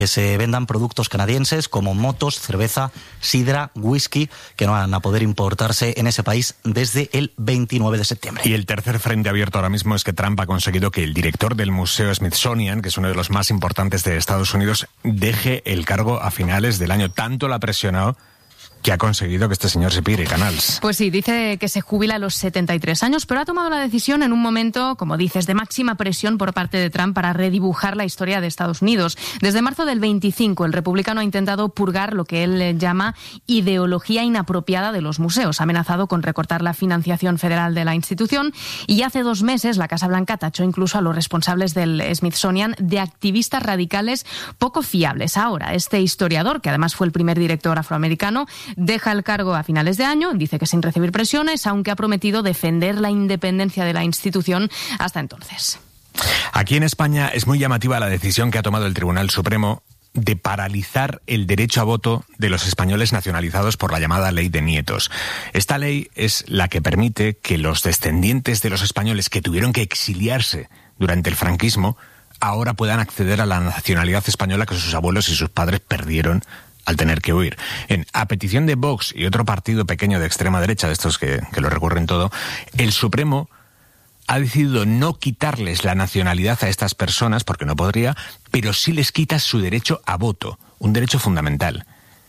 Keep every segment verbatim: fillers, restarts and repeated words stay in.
que se vendan productos canadienses como motos, cerveza, sidra, whisky, que no van a poder importarse en ese país desde el veintinueve de septiembre. Y el tercer frente abierto ahora mismo es que Trump ha conseguido que el director del Museo Smithsonian, que es uno de los más importantes de Estados Unidos, deje el cargo a finales del año. Tanto lo ha presionado que ha conseguido que este señor se pire, Canals. Pues sí, dice que se jubila a los setenta y tres años, pero ha tomado la decisión en un momento, como dices, de máxima presión por parte de Trump para redibujar la historia de Estados Unidos. Desde marzo del veinticinco, el republicano ha intentado purgar lo que él llama ideología inapropiada de los museos. Ha amenazado con recortar la financiación federal de la institución y hace dos meses la Casa Blanca tachó incluso a los responsables del Smithsonian de activistas radicales poco fiables. Ahora, este historiador, que además fue el primer director afroamericano, deja el cargo a finales de año, dice que sin recibir presiones, aunque ha prometido defender la independencia de la institución hasta entonces. Aquí en España es muy llamativa la decisión que ha tomado el Tribunal Supremo de paralizar el derecho a voto de los españoles nacionalizados por la llamada Ley de Nietos. Esta ley es la que permite que los descendientes de los españoles que tuvieron que exiliarse durante el franquismo ahora puedan acceder a la nacionalidad española que sus abuelos y sus padres perdieron al tener que huir. En, a petición de Vox y otro partido pequeño de extrema derecha, de estos que, que lo recurren todo, el Supremo ha decidido no quitarles la nacionalidad a estas personas, porque no podría, pero sí les quita su derecho a voto, un derecho fundamental.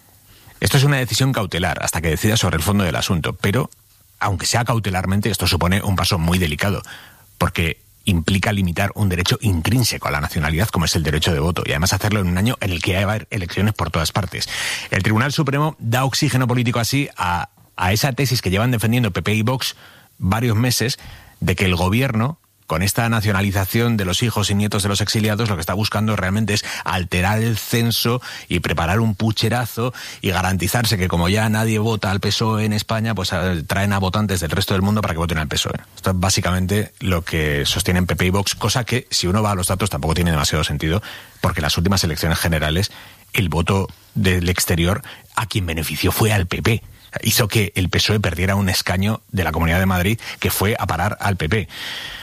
Esto es una decisión cautelar, hasta que decida sobre el fondo del asunto, pero, aunque sea cautelarmente, esto supone un paso muy delicado, porque implica limitar un derecho intrínseco a la nacionalidad como es el derecho de voto y además hacerlo en un año en el que va a haber elecciones por todas partes. El Tribunal Supremo da oxígeno político así a, a esa tesis que llevan defendiendo P P y Vox varios meses de que el gobierno, con esta nacionalización de los hijos y nietos de los exiliados, lo que está buscando realmente es alterar el censo y preparar un pucherazo y garantizarse que como ya nadie vota al P S O E en España, pues traen a votantes del resto del mundo para que voten al P S O E. Esto es básicamente lo que sostienen P P y Vox, cosa que si uno va a los datos tampoco tiene demasiado sentido, porque en las últimas elecciones generales el voto del exterior a quien benefició fue al P P. Hizo que el P S O E perdiera un escaño de la Comunidad de Madrid que fue a parar al P P.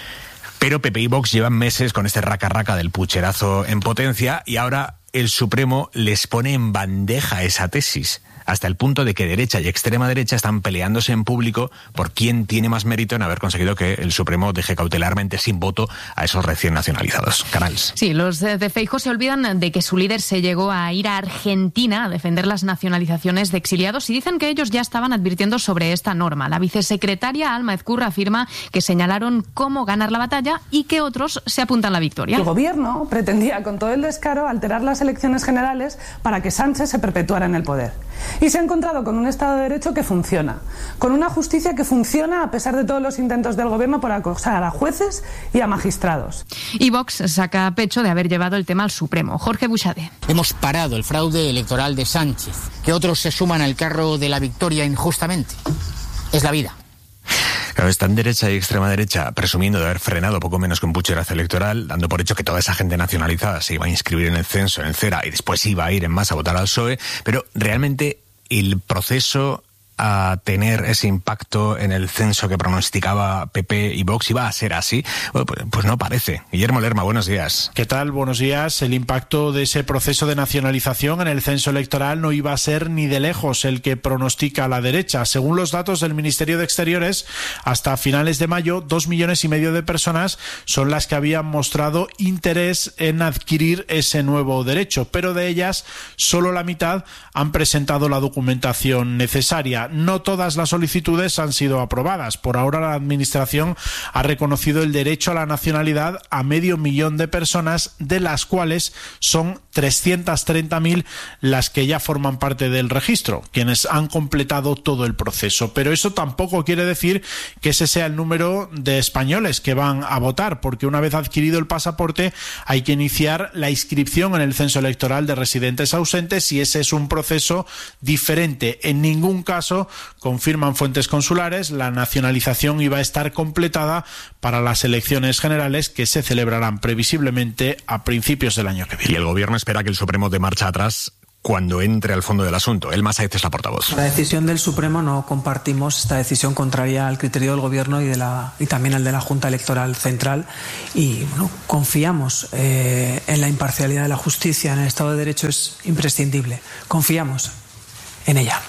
Pero P P y Vox llevan meses con este raca-raca del pucherazo en potencia y ahora el Supremo les pone en bandeja esa tesis, hasta el punto de que derecha y extrema derecha están peleándose en público por quién tiene más mérito en haber conseguido que el Supremo deje cautelarmente sin voto a esos recién nacionalizados. Canals. Sí, los de Feijóo se olvidan de que su líder se llegó a ir a Argentina a defender las nacionalizaciones de exiliados y dicen que ellos ya estaban advirtiendo sobre esta norma. La vicesecretaria Alma Ezcurra afirma que señalaron cómo ganar la batalla y que otros se apuntan la victoria. El gobierno pretendía con todo el descaro alterar las elecciones generales para que Sánchez se perpetuara en el poder. Y se ha encontrado con un Estado de Derecho que funciona, con una justicia que funciona a pesar de todos los intentos del gobierno por acosar a jueces y a magistrados. Y Vox saca pecho de haber llevado el tema al Supremo. Jorge Buxade. Hemos parado el fraude electoral de Sánchez, que otros se suman al carro de la victoria injustamente. Es la vida. Claro, están derecha y extrema derecha presumiendo de haber frenado poco menos que un pucherazo electoral, dando por hecho que toda esa gente nacionalizada se iba a inscribir en el censo, en el CERA, y después iba a ir en masa a votar al P S O E, pero realmente el proceso a tener ese impacto en el censo que pronosticaba P P y Vox iba a ser así? Bueno, pues, pues no parece. Guillermo Lerma, buenos días. ¿Qué tal? Buenos días. El impacto de ese proceso de nacionalización en el censo electoral no iba a ser ni de lejos el que pronostica la derecha. Según los datos del Ministerio de Exteriores, hasta finales de mayo, dos millones y medio de personas son las que habían mostrado interés en adquirir ese nuevo derecho, pero de ellas solo la mitad han presentado la documentación necesaria. No todas las solicitudes han sido aprobadas. Por ahora la Administración ha reconocido el derecho a la nacionalidad a medio millón de personas, de las cuales son trescientas treinta mil las que ya forman parte del registro, quienes han completado todo el proceso. Pero eso tampoco quiere decir que ese sea el número de españoles que van a votar, porque una vez adquirido el pasaporte hay que iniciar la inscripción en el censo electoral de residentes ausentes y ese es un proceso diferente. En ningún caso, confirman fuentes consulares, la nacionalización iba a estar completada para las elecciones generales que se celebrarán previsiblemente a principios del año que viene. Y el gobierno espera que el Supremo dé marcha atrás cuando entre al fondo del asunto. Elma Sáez es la portavoz. La decisión del Supremo no compartimos esta decisión contraria al criterio del Gobierno y, de la, y también al de la Junta Electoral Central, y bueno, confiamos eh, en la imparcialidad de la justicia, en el Estado de Derecho es imprescindible. Confiamos en ella.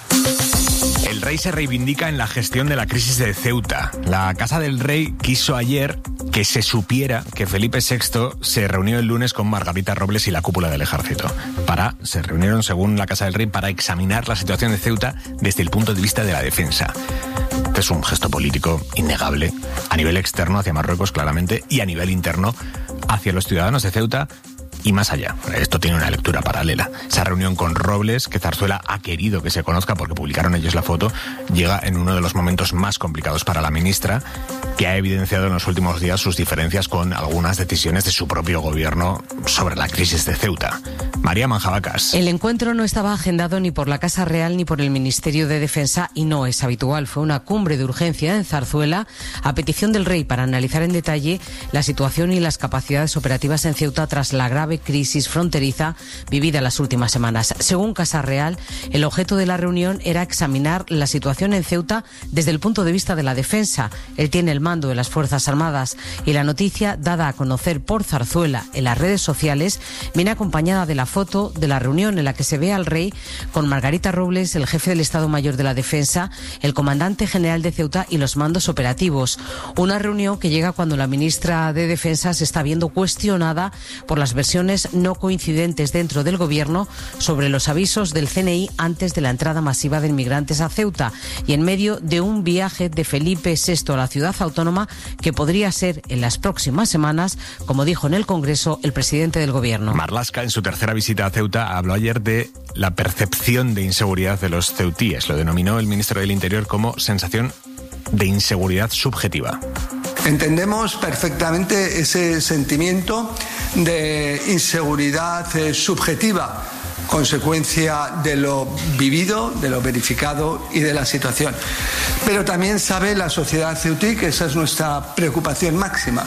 El rey se reivindica en la gestión de la crisis de Ceuta. La Casa del Rey quiso ayer que se supiera que Felipe sexto se reunió el lunes con Margarita Robles y la cúpula del ejército. Para, se reunieron, según la Casa del Rey, para examinar la situación de Ceuta desde el punto de vista de la defensa. Este es un gesto político innegable, a nivel externo hacia Marruecos claramente, y a nivel interno hacia los ciudadanos de Ceuta y más allá. Esto tiene una lectura paralela. Esa reunión con Robles, que Zarzuela ha querido que se conozca porque publicaron ellos la foto, llega en uno de los momentos más complicados para la ministra, que ha evidenciado en los últimos días sus diferencias con algunas decisiones de su propio gobierno sobre la crisis de Ceuta. María Manjabacas. El encuentro no estaba agendado ni por la Casa Real ni por el Ministerio de Defensa y no es habitual. Fue una cumbre de urgencia en Zarzuela a petición del rey para analizar en detalle la situación y las capacidades operativas en Ceuta tras la grave crisis fronteriza vivida en las últimas semanas. Según Casa Real, el objeto de la reunión era examinar la situación en Ceuta desde el punto de vista de la defensa. Él tiene el mando de las Fuerzas Armadas y la noticia dada a conocer por Zarzuela en las redes sociales viene acompañada de la foto de la reunión en la que se ve al rey con Margarita Robles, el jefe del Estado Mayor de la Defensa, el comandante general de Ceuta y los mandos operativos. Una reunión que llega cuando la ministra de Defensa se está viendo cuestionada por las versiones no coincidentes dentro del gobierno sobre los avisos del C N I antes de la entrada masiva de inmigrantes a Ceuta y en medio de un viaje de Felipe sexto a la ciudad autónoma que podría ser en las próximas semanas, como dijo en el Congreso el presidente del gobierno. Marlaska, en su tercera visita a Ceuta, habló ayer de la percepción de inseguridad de los ceutíes. Lo denominó el ministro del Interior como sensación de inseguridad subjetiva. Entendemos perfectamente ese sentimiento de inseguridad eh, subjetiva, consecuencia de lo vivido, de lo verificado y de la situación. Pero también sabe la sociedad ceutí que esa es nuestra preocupación máxima,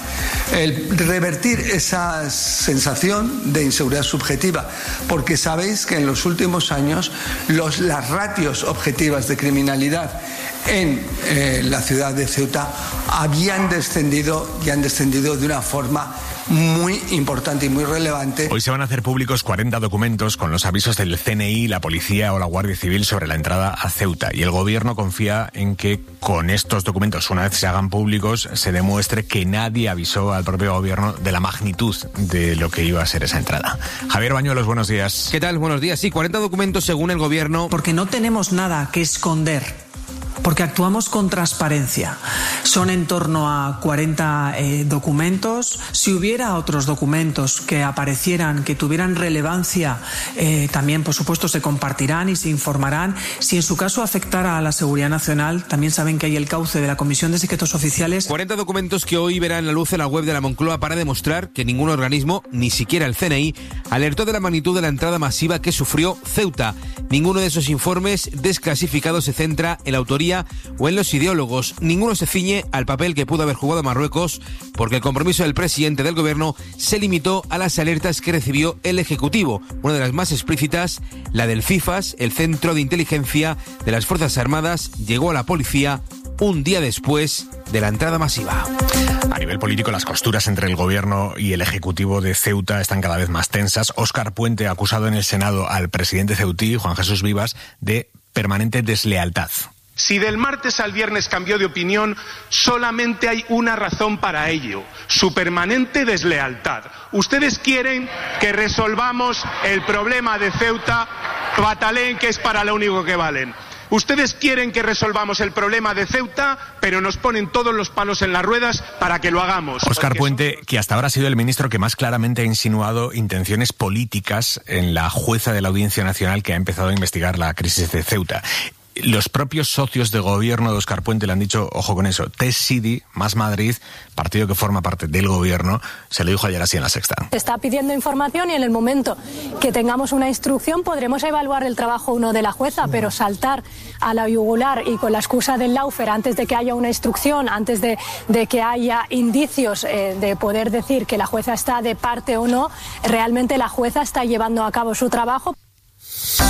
el revertir esa sensación de inseguridad subjetiva, porque sabéis que en los últimos años los, las ratios objetivas de criminalidad en eh, la ciudad de Ceuta habían descendido y han descendido de una forma muy importante y muy relevante. Hoy se van a hacer públicos cuarenta documentos con los avisos del C N I, la policía o la Guardia Civil sobre la entrada a Ceuta, y el gobierno confía en que con estos documentos, una vez se hagan públicos, se demuestre que nadie avisó al propio gobierno de la magnitud de lo que iba a ser esa entrada. Javier Bañuelos, buenos días. ¿Qué tal? Buenos días. Sí, cuarenta documentos según el gobierno. Porque no tenemos nada que esconder. Porque actuamos con transparencia. Son en torno a cuarenta eh, documentos. Si hubiera otros documentos que aparecieran, que tuvieran relevancia, eh, también, por supuesto, se compartirán y se informarán. Si en su caso afectara a la seguridad nacional, también saben que hay el cauce de la Comisión de Secretos Oficiales. cuarenta documentos que hoy verán la luz en la web de la Moncloa para demostrar que ningún organismo, ni siquiera el C N I, alertó de la magnitud de la entrada masiva que sufrió Ceuta. Ninguno de esos informes desclasificados se centra en la autoría o en los ideólogos. Ninguno se ciñe al papel que pudo haber jugado Marruecos, porque el compromiso del presidente del gobierno se limitó a las alertas que recibió el Ejecutivo. Una de las más explícitas, la del FIFAS, el Centro de Inteligencia de las Fuerzas Armadas, llegó a la policía un día después de la entrada masiva. A nivel político, las costuras entre el gobierno y el ejecutivo de Ceuta están cada vez más tensas. Óscar Puente ha acusado en el Senado al presidente ceutí, Juan Jesús Vivas, de permanente deslealtad. Si del martes al viernes cambió de opinión, solamente hay una razón para ello: su permanente deslealtad. Ustedes quieren que resolvamos el problema de Ceuta, pataleen que es para lo único que valen. Ustedes quieren que resolvamos el problema de Ceuta, pero nos ponen todos los palos en las ruedas para que lo hagamos. Óscar Puente, que hasta ahora ha sido el ministro que más claramente ha insinuado intenciones políticas en la jueza de la Audiencia Nacional que ha empezado a investigar la crisis de Ceuta. Los propios socios de gobierno de Óscar Puente le han dicho, ojo con eso, T S I D I, Más Madrid, partido que forma parte del gobierno, se lo dijo ayer así en La Sexta. Se está pidiendo información y en el momento que tengamos una instrucción podremos evaluar el trabajo uno de la jueza, pero saltar a la yugular y con la excusa del lawfare antes de que haya una instrucción, antes de, de que haya indicios eh, de poder decir que la jueza está de parte o no, realmente la jueza está llevando a cabo su trabajo.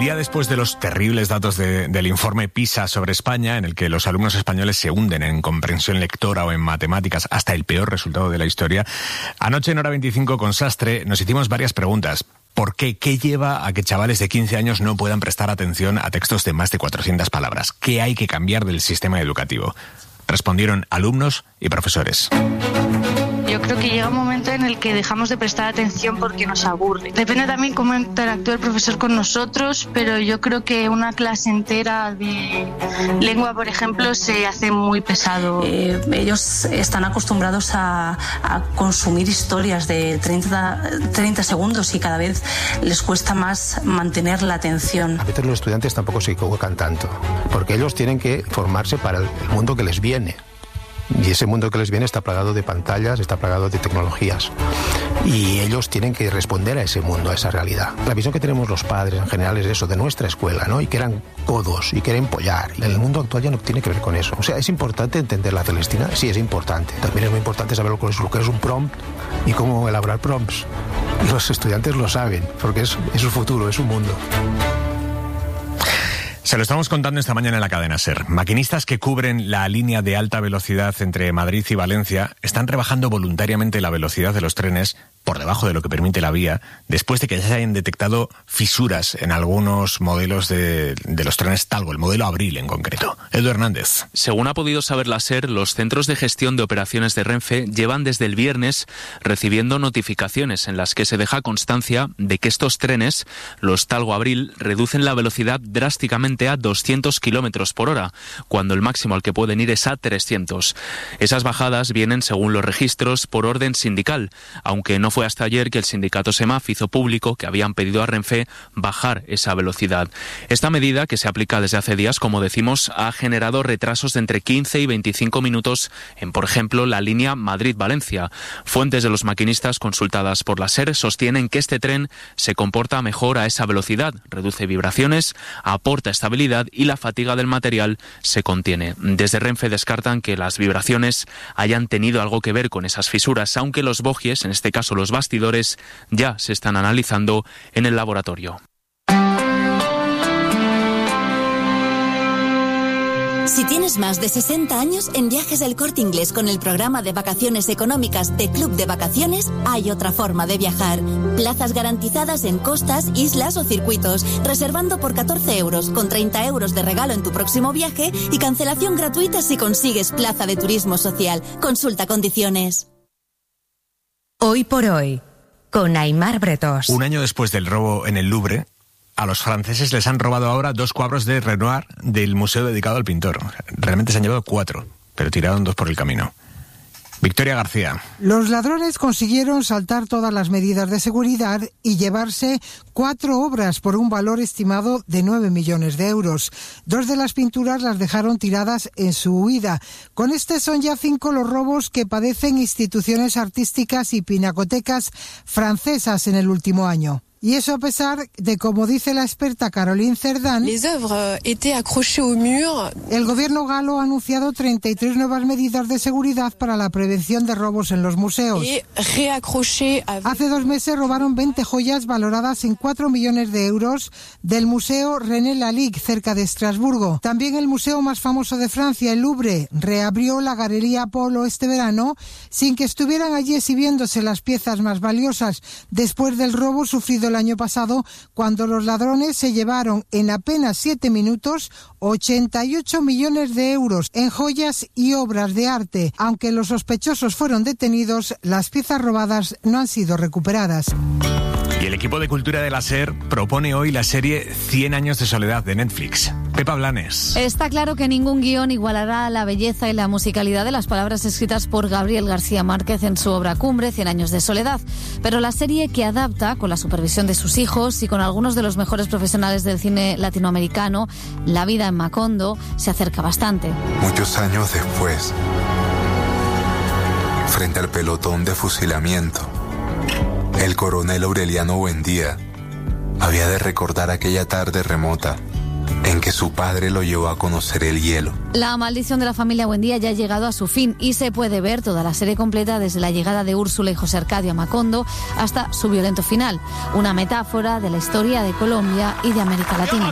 día después de los terribles datos de, del informe PISA sobre España, en el que los alumnos españoles se hunden en comprensión lectora o en matemáticas, hasta el peor resultado de la historia, anoche en Hora veinticinco con Sastre nos hicimos varias preguntas. ¿Por qué? ¿Qué lleva a que chavales de quince años no puedan prestar atención a textos de más de cuatrocientas palabras? ¿Qué hay que cambiar del sistema educativo? Respondieron alumnos y profesores. Yo creo que llega un momento en el que dejamos de prestar atención porque nos aburre. Depende también cómo interactúa el profesor con nosotros, pero yo creo que una clase entera de lengua, por ejemplo, se hace muy pesado. Eh, ellos están acostumbrados a, a consumir historias de treinta, treinta segundos y cada vez les cuesta más mantener la atención. A veces los estudiantes tampoco se equivocan tanto, porque ellos tienen que formarse para el mundo que les viene. Y ese mundo que les viene está plagado de pantallas, está plagado de tecnologías. Y ellos tienen que responder a ese mundo, a esa realidad. La visión que tenemos los padres en general es eso, de nuestra escuela, ¿no? Y que eran codos y que era empollar. El mundo actual ya no tiene que ver con eso. O sea, ¿es importante entender la Celestina? Sí, es importante. También es muy importante saber lo que es, lo que es un prompt y cómo elaborar prompts. Los estudiantes lo saben, porque es, es su futuro, es su mundo. Se lo estamos contando esta mañana en la cadena SER. Maquinistas que cubren la línea de alta velocidad entre Madrid y Valencia están rebajando voluntariamente la velocidad de los trenes por debajo de lo que permite la vía, después de que ya se hayan detectado fisuras en algunos modelos de, de los trenes Talgo, el modelo Abril en concreto. Edu Hernández. Según ha podido saber la SER, los centros de gestión de operaciones de Renfe llevan desde el viernes recibiendo notificaciones en las que se deja constancia de que estos trenes, los Talgo Abril, reducen la velocidad drásticamente a doscientos kilómetros por hora, cuando el máximo al que pueden ir es a trescientos. Esas bajadas vienen, según los registros, por orden sindical, aunque no fue hasta ayer que el sindicato SEMAF hizo público que habían pedido a Renfe bajar esa velocidad. Esta medida, que se aplica desde hace días, como decimos, ha generado retrasos de entre quince y veinticinco minutos en, por ejemplo, la línea Madrid-Valencia. Fuentes de los maquinistas consultadas por la SER sostienen que este tren se comporta mejor a esa velocidad, reduce vibraciones, aporta estabilidad y la fatiga del material se contiene. Desde Renfe descartan que las vibraciones hayan tenido algo que ver con esas fisuras, aunque los bogies, en este caso los bastidores, ya se están analizando en el laboratorio. Si tienes más de sesenta años, en Viajes del Corte Inglés con el programa de vacaciones económicas de Club de Vacaciones hay otra forma de viajar. Plazas garantizadas en costas, islas o circuitos, reservando por catorce euros, con treinta euros de regalo en tu próximo viaje y cancelación gratuita si consigues plaza de turismo social. Consulta condiciones. Hoy por hoy, con Aimar Bretos. Un año después del robo en el Louvre, a los franceses les han robado ahora dos cuadros de Renoir del museo dedicado al pintor. Realmente se han llevado cuatro, pero tiraron dos por el camino. Victoria García. Los ladrones consiguieron saltar todas las medidas de seguridad y llevarse cuatro obras por un valor estimado de nueve millones de euros. Dos de las pinturas las dejaron tiradas en su huida. Con este son ya cinco los robos que padecen instituciones artísticas y pinacotecas francesas en el último año. Y eso a pesar de, como dice la experta Caroline Cerdán, Les œuvres étaient accrochées au mur. El gobierno galo ha anunciado treinta y tres nuevas medidas de seguridad para la prevención de robos en los museos. Hace dos meses robaron veinte joyas valoradas en cuatro millones de euros del Museo René Lalique, cerca de Estrasburgo. También el museo más famoso de Francia, el Louvre, reabrió la Galería Apolo este verano sin que estuvieran allí exhibiéndose las piezas más valiosas, después del robo sufrido el año pasado, cuando los ladrones se llevaron en apenas siete minutos ochenta y ocho millones de euros en joyas y obras de arte. Aunque los sospechosos fueron detenidos, las piezas robadas no han sido recuperadas. Y el equipo de cultura de la SER propone hoy la serie cien años de soledad de Netflix. Pepa Blanes. Está claro que ningún guión igualará la belleza y la musicalidad de las palabras escritas por Gabriel García Márquez en su obra cumbre, Cien años de soledad. Pero la serie, que adapta con la supervisión de sus hijos y con algunos de los mejores profesionales del cine latinoamericano, La vida en Macondo, se acerca bastante. Muchos años después, frente al pelotón de fusilamiento, el coronel Aureliano Buendía había de recordar aquella tarde remota en que su padre lo llevó a conocer el hielo. La maldición de la familia Buendía ya ha llegado a su fin y se puede ver toda la serie completa desde la llegada de Úrsula y José Arcadio a Macondo hasta su violento final. Una metáfora de la historia de Colombia y de América Latina.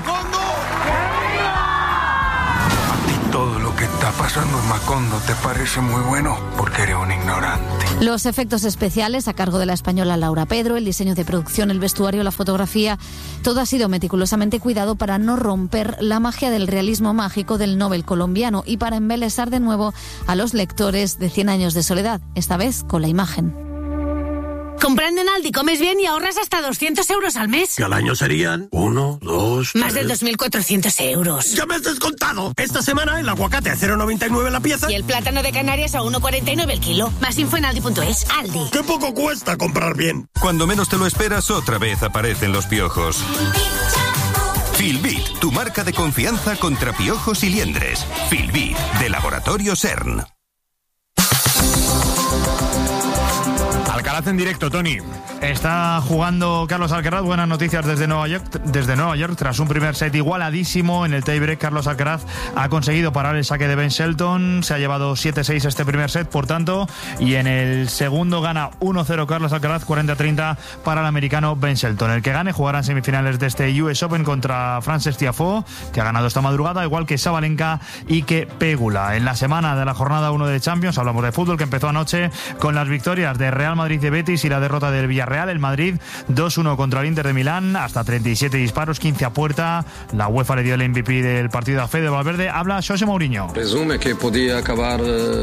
Todo lo que está pasando en Macondo te parece muy bueno porque eres un ignorante. Los efectos especiales a cargo de la española Laura Pedro, el diseño de producción, el vestuario, la fotografía, todo ha sido meticulosamente cuidado para no romper la magia del realismo mágico del Nobel colombiano y para embelesar de nuevo a los lectores de Cien años de soledad, esta vez con la imagen. Comprando en Aldi comes bien y ahorras hasta doscientos euros al mes. Que al año serían uno, dos, Más tres... de dos mil cuatrocientos euros. ¡Ya me has descontado! Esta semana el aguacate a cero coma noventa y nueve la pieza. Y el plátano de Canarias a uno coma cuarenta y nueve el kilo. Más info en aldi punto es. Aldi. ¡Qué poco cuesta comprar bien! Cuando menos te lo esperas, otra vez aparecen los piojos. Filbit, tu marca de confianza contra piojos y liendres. Filbit, de Laboratorio CERN. Alcaraz en directo, Tony. Está jugando Carlos Alcaraz. Buenas noticias desde Nueva York. Desde Nueva York, tras un primer set igualadísimo en el tiebreak, Carlos Alcaraz ha conseguido parar el saque de Ben Shelton. Se ha llevado siete seis este primer set, por tanto, y en el segundo gana uno cero Carlos Alcaraz, cuarenta treinta para el americano Ben Shelton. El que gane jugará en semifinales de este U S Open contra Frances Tiafoe, que ha ganado esta madrugada, igual que Sabalenka y que Pegula. En la semana de la jornada uno de Champions hablamos de fútbol, que empezó anoche con las victorias de Real Madrid de Betis y la derrota del Villarreal. El Madrid dos uno contra el Inter de Milán, hasta treinta y siete disparos, quince a puerta. La UEFA le dio el M V P del partido a Fede Valverde. Habla José Mourinho. Presume que podía acabar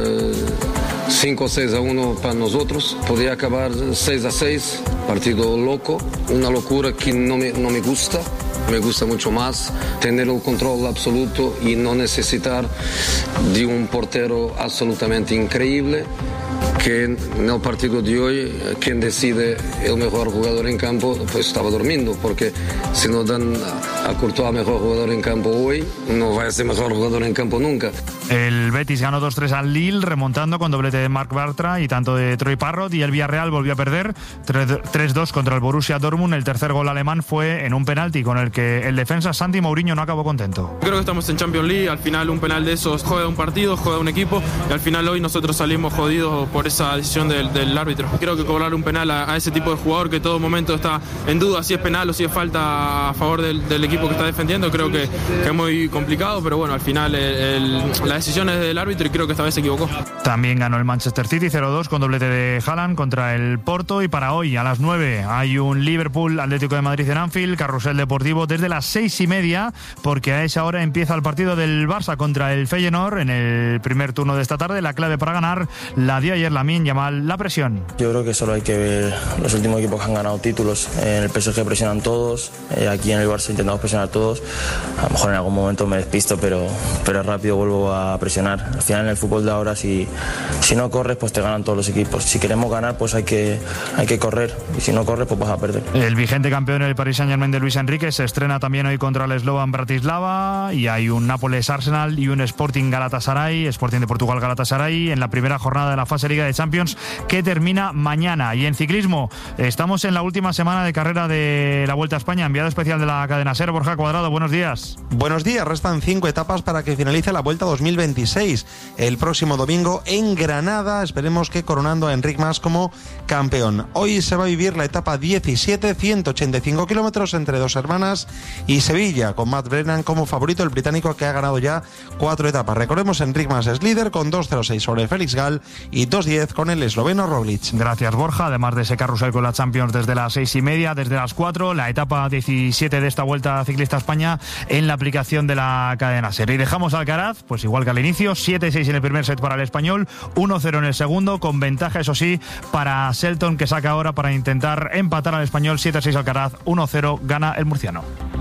cinco seis a uno para nosotros, podía acabar seis a seis, partido loco, una locura que no me, no me gusta. Me gusta mucho más tener el control absoluto y no necesitar de un portero absolutamente increíble, que en el partido de hoy quien decide el mejor jugador en campo pues estaba durmiendo, porque si no dan a Courtois mejor jugador en campo hoy, no va a ser mejor jugador en campo nunca. El Betis ganó dos tres al Lille, remontando con doblete de Marc Bartra y tanto de Troy Parrott, y el Villarreal volvió a perder tres dos contra el Borussia Dortmund. El tercer gol alemán fue en un penalti con el que el defensa Santi Mourinho no acabó contento. Creo que estamos en Champions League, al final un penal de esos juega un partido, juega un equipo, y al final hoy nosotros salimos jodidos por esa decisión del, del árbitro. Creo que cobrar un penal a, a ese tipo de jugador que todo momento está en duda si es penal o si es falta a favor del, del equipo que está defendiendo, creo que, que es muy complicado, pero bueno, al final el, el, la decisión es del árbitro y creo que esta vez se equivocó. También ganó el Manchester City cero dos con doblete de Haaland contra el Porto, y para hoy a las nueve hay un Liverpool Atlético de Madrid en Anfield, carrusel deportivo desde las seis y media, porque a esa hora empieza el partido del Barça contra el Feyenoord en el primer turno de esta tarde. La clave para ganar la dio ayer Lamine Yamal, la presión. Yo creo que solo hay que ver los últimos equipos que han ganado títulos. En el P S G presionan todos, eh, aquí en el Barça intentamos presionar todos. A lo mejor en algún momento me despisto, pero, pero rápido vuelvo a presionar. Al final en el fútbol de ahora, si, si no corres, pues te ganan todos los equipos. Si queremos ganar, pues hay que, hay que correr, y si no corres, pues vas a perder. El vigente campeón del Paris Saint-Germain de Luis Enrique se estrena también hoy contra el Slovan Bratislava, y hay un Nápoles-Arsenal y un Sporting Galatasaray, Sporting de Portugal Galatasaray, en la primera jornada de la fase Liga de Champions, que termina mañana. Y en ciclismo estamos en la última semana de carrera de la Vuelta a España. Enviado especial de la cadena SER, Borja Cuadrado, buenos días. Buenos días, restan cinco etapas para que finalice la Vuelta dos mil veintiséis. El próximo domingo en Granada, esperemos que coronando a Enric Mas como campeón. Hoy se va a vivir la etapa diecisiete, ciento ochenta y cinco kilómetros entre Dos Hermanas y Sevilla, con Matt Brennan como favorito, el británico que ha ganado ya cuatro etapas. Recordemos, Enric Mas es líder con dos cero seis sobre Félix Gall y dos diez con el esloveno Roglic. Gracias, Borja. Además de ese carrusel con la Champions desde las seis y media, desde las cuatro, la etapa diecisiete de esta Vuelta Ciclista a España en la aplicación de la cadena SER. Y dejamos a Alcaraz, pues igual que al inicio, siete seis en el primer set para el español, uno cero en el segundo, con ventaja, eso sí, para Shelton, que saca ahora para intentar empatar al español. Siete seis Alcaraz, uno cero gana el murciano.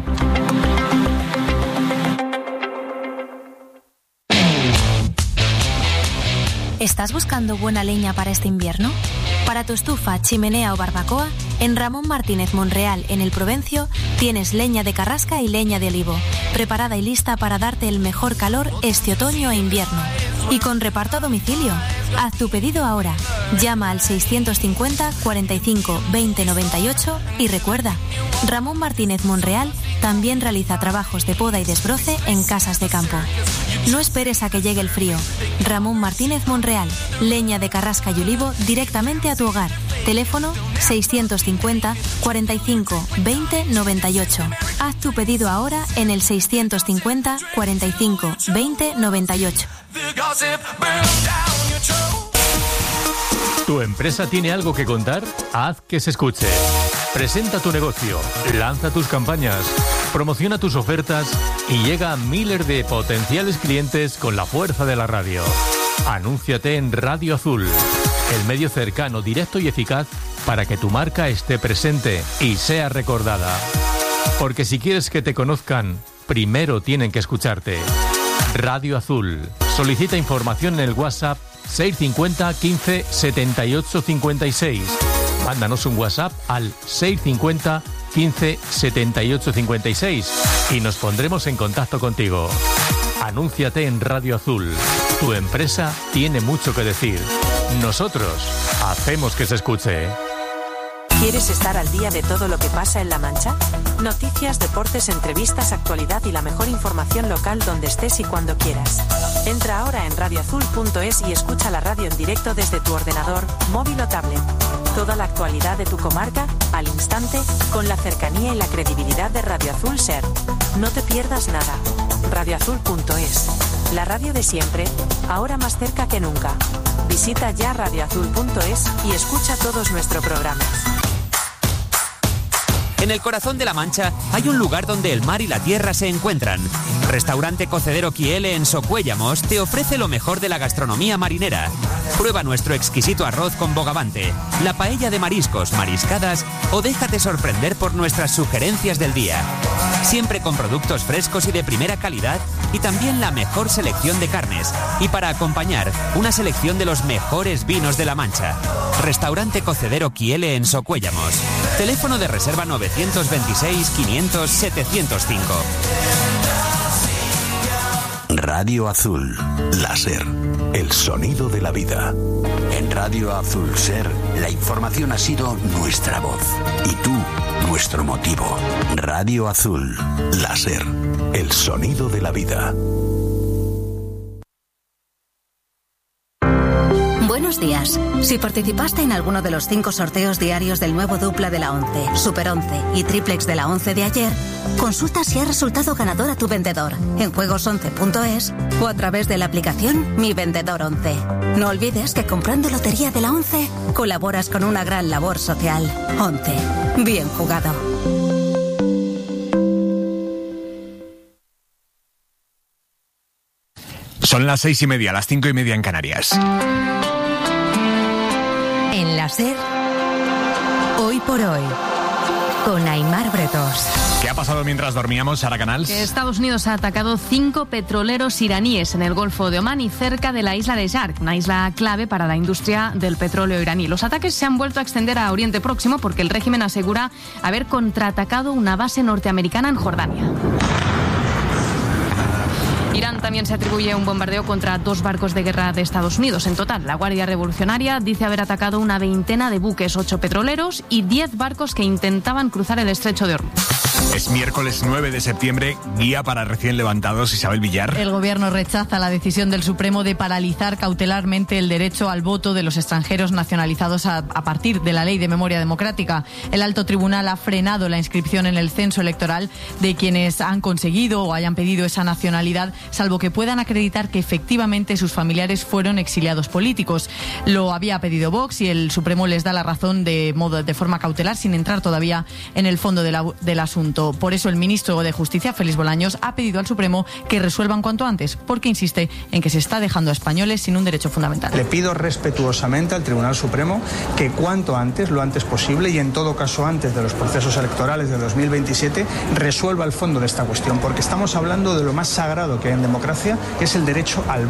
¿Estás buscando buena leña para este invierno? Para tu estufa, chimenea o barbacoa, en Ramón Martínez Monreal, en el Provencio, tienes leña de carrasca y leña de olivo, preparada y lista para darte el mejor calor este otoño e invierno. Y con reparto a domicilio. Haz tu pedido ahora. Llama al seiscientos cincuenta, cuarenta y cinco, veinte noventa y ocho y recuerda, Ramón Martínez Monreal también realiza trabajos de poda y desbroce en casas de campo. No esperes a que llegue el frío. Ramón Martínez Monreal, leña de carrasca y olivo directamente a tu hogar. Teléfono seiscientos cincuenta, cuarenta y cinco, veinte, noventa y ocho. Haz tu pedido ahora en el seiscientos cincuenta, cuarenta y cinco, veinte, noventa y ocho. ¿Tu empresa tiene algo que contar? Haz que se escuche. Presenta tu negocio, lanza tus campañas, promociona tus ofertas y llega a miles de potenciales clientes con la fuerza de la radio. Anúnciate en Radio Azul, el medio cercano, directo y eficaz para que tu marca esté presente y sea recordada. Porque si quieres que te conozcan, primero tienen que escucharte. Radio Azul. Solicita información en el WhatsApp seiscientos cincuenta, quince, setenta y ocho, cincuenta y seis. Mándanos un WhatsApp al seiscientos cincuenta, quince, setenta y ocho, cincuenta y seis y nos pondremos en contacto contigo. Anúnciate en Radio Azul. Tu empresa tiene mucho que decir. Nosotros hacemos que se escuche. ¿Quieres estar al día de todo lo que pasa en La Mancha? Noticias, deportes, entrevistas, actualidad y la mejor información local donde estés y cuando quieras. Entra ahora en radio azul punto es y escucha la radio en directo desde tu ordenador, móvil o tablet. Toda la actualidad de tu comarca, al instante, con la cercanía y la credibilidad de Radio Azul Ser. No te pierdas nada. radio azul punto es. La radio de siempre, ahora más cerca que nunca. Visita ya radio azul punto es y escucha todos nuestros programas. En el corazón de La Mancha hay un lugar donde el mar y la tierra se encuentran. Restaurante Cocedero Quiele en Socuéllamos te ofrece lo mejor de la gastronomía marinera. Prueba nuestro exquisito arroz con bogavante, la paella de mariscos, mariscadas o déjate sorprender por nuestras sugerencias del día. Siempre con productos frescos y de primera calidad y también la mejor selección de carnes. Y para acompañar, una selección de los mejores vinos de La Mancha. Restaurante Cocedero Quiele en Socuéllamos. Teléfono de reserva novecientos veintiséis, quinientos, setecientos cinco. Radio Azul, la Ser, el sonido de la vida. En Radio Azul Ser, la información ha sido nuestra voz y tú, nuestro motivo. Radio Azul, la Ser, el sonido de la vida. Buenos días. Si participaste en alguno de los cinco sorteos diarios del nuevo dupla de la once, Super once y triplex de la once de ayer, consulta si ha resultado ganador a tu vendedor en juegos once punto es o a través de la aplicación Mi Vendedor once. No olvides que comprando lotería de la once colaboras con una gran labor social. once. Bien jugado. Son las seis y media, las cinco y media en Canarias. En la Ser, hoy por hoy, con Aimar Bretos. ¿Qué ha pasado mientras dormíamos, Sara Canals? Que Estados Unidos ha atacado cinco petroleros iraníes en el Golfo de Omán y cerca de la isla de Shark, una isla clave para la industria del petróleo iraní. Los ataques se han vuelto a extender a Oriente Próximo porque el régimen asegura haber contraatacado una base norteamericana en Jordania. Irán también se atribuye un bombardeo contra dos barcos de guerra de Estados Unidos. En total, la Guardia Revolucionaria dice haber atacado una veintena de buques, ocho petroleros y diez barcos que intentaban cruzar el estrecho de Hormuz. Es miércoles nueve de septiembre, guía para recién levantados. Isabel Villar. El gobierno rechaza la decisión del Supremo de paralizar cautelarmente el derecho al voto de los extranjeros nacionalizados a, a partir de la Ley de Memoria Democrática. El alto tribunal ha frenado la inscripción en el censo electoral de quienes han conseguido o hayan pedido esa nacionalidad, salvo que puedan acreditar que efectivamente sus familiares fueron exiliados políticos. Lo había pedido Vox y el Supremo les da la razón de modo de forma cautelar, sin entrar todavía en el fondo de la, del asunto. Por eso el ministro de Justicia, Félix Bolaños, ha pedido al Supremo que resuelvan cuanto antes, porque insiste en que se está dejando a españoles sin un derecho fundamental. Le pido respetuosamente al Tribunal Supremo que cuanto antes, lo antes posible y en todo caso antes de los procesos electorales de dos mil veintisiete, resuelva el fondo de esta cuestión, porque estamos hablando de lo más sagrado que hay en democracia, que es el derecho al voto.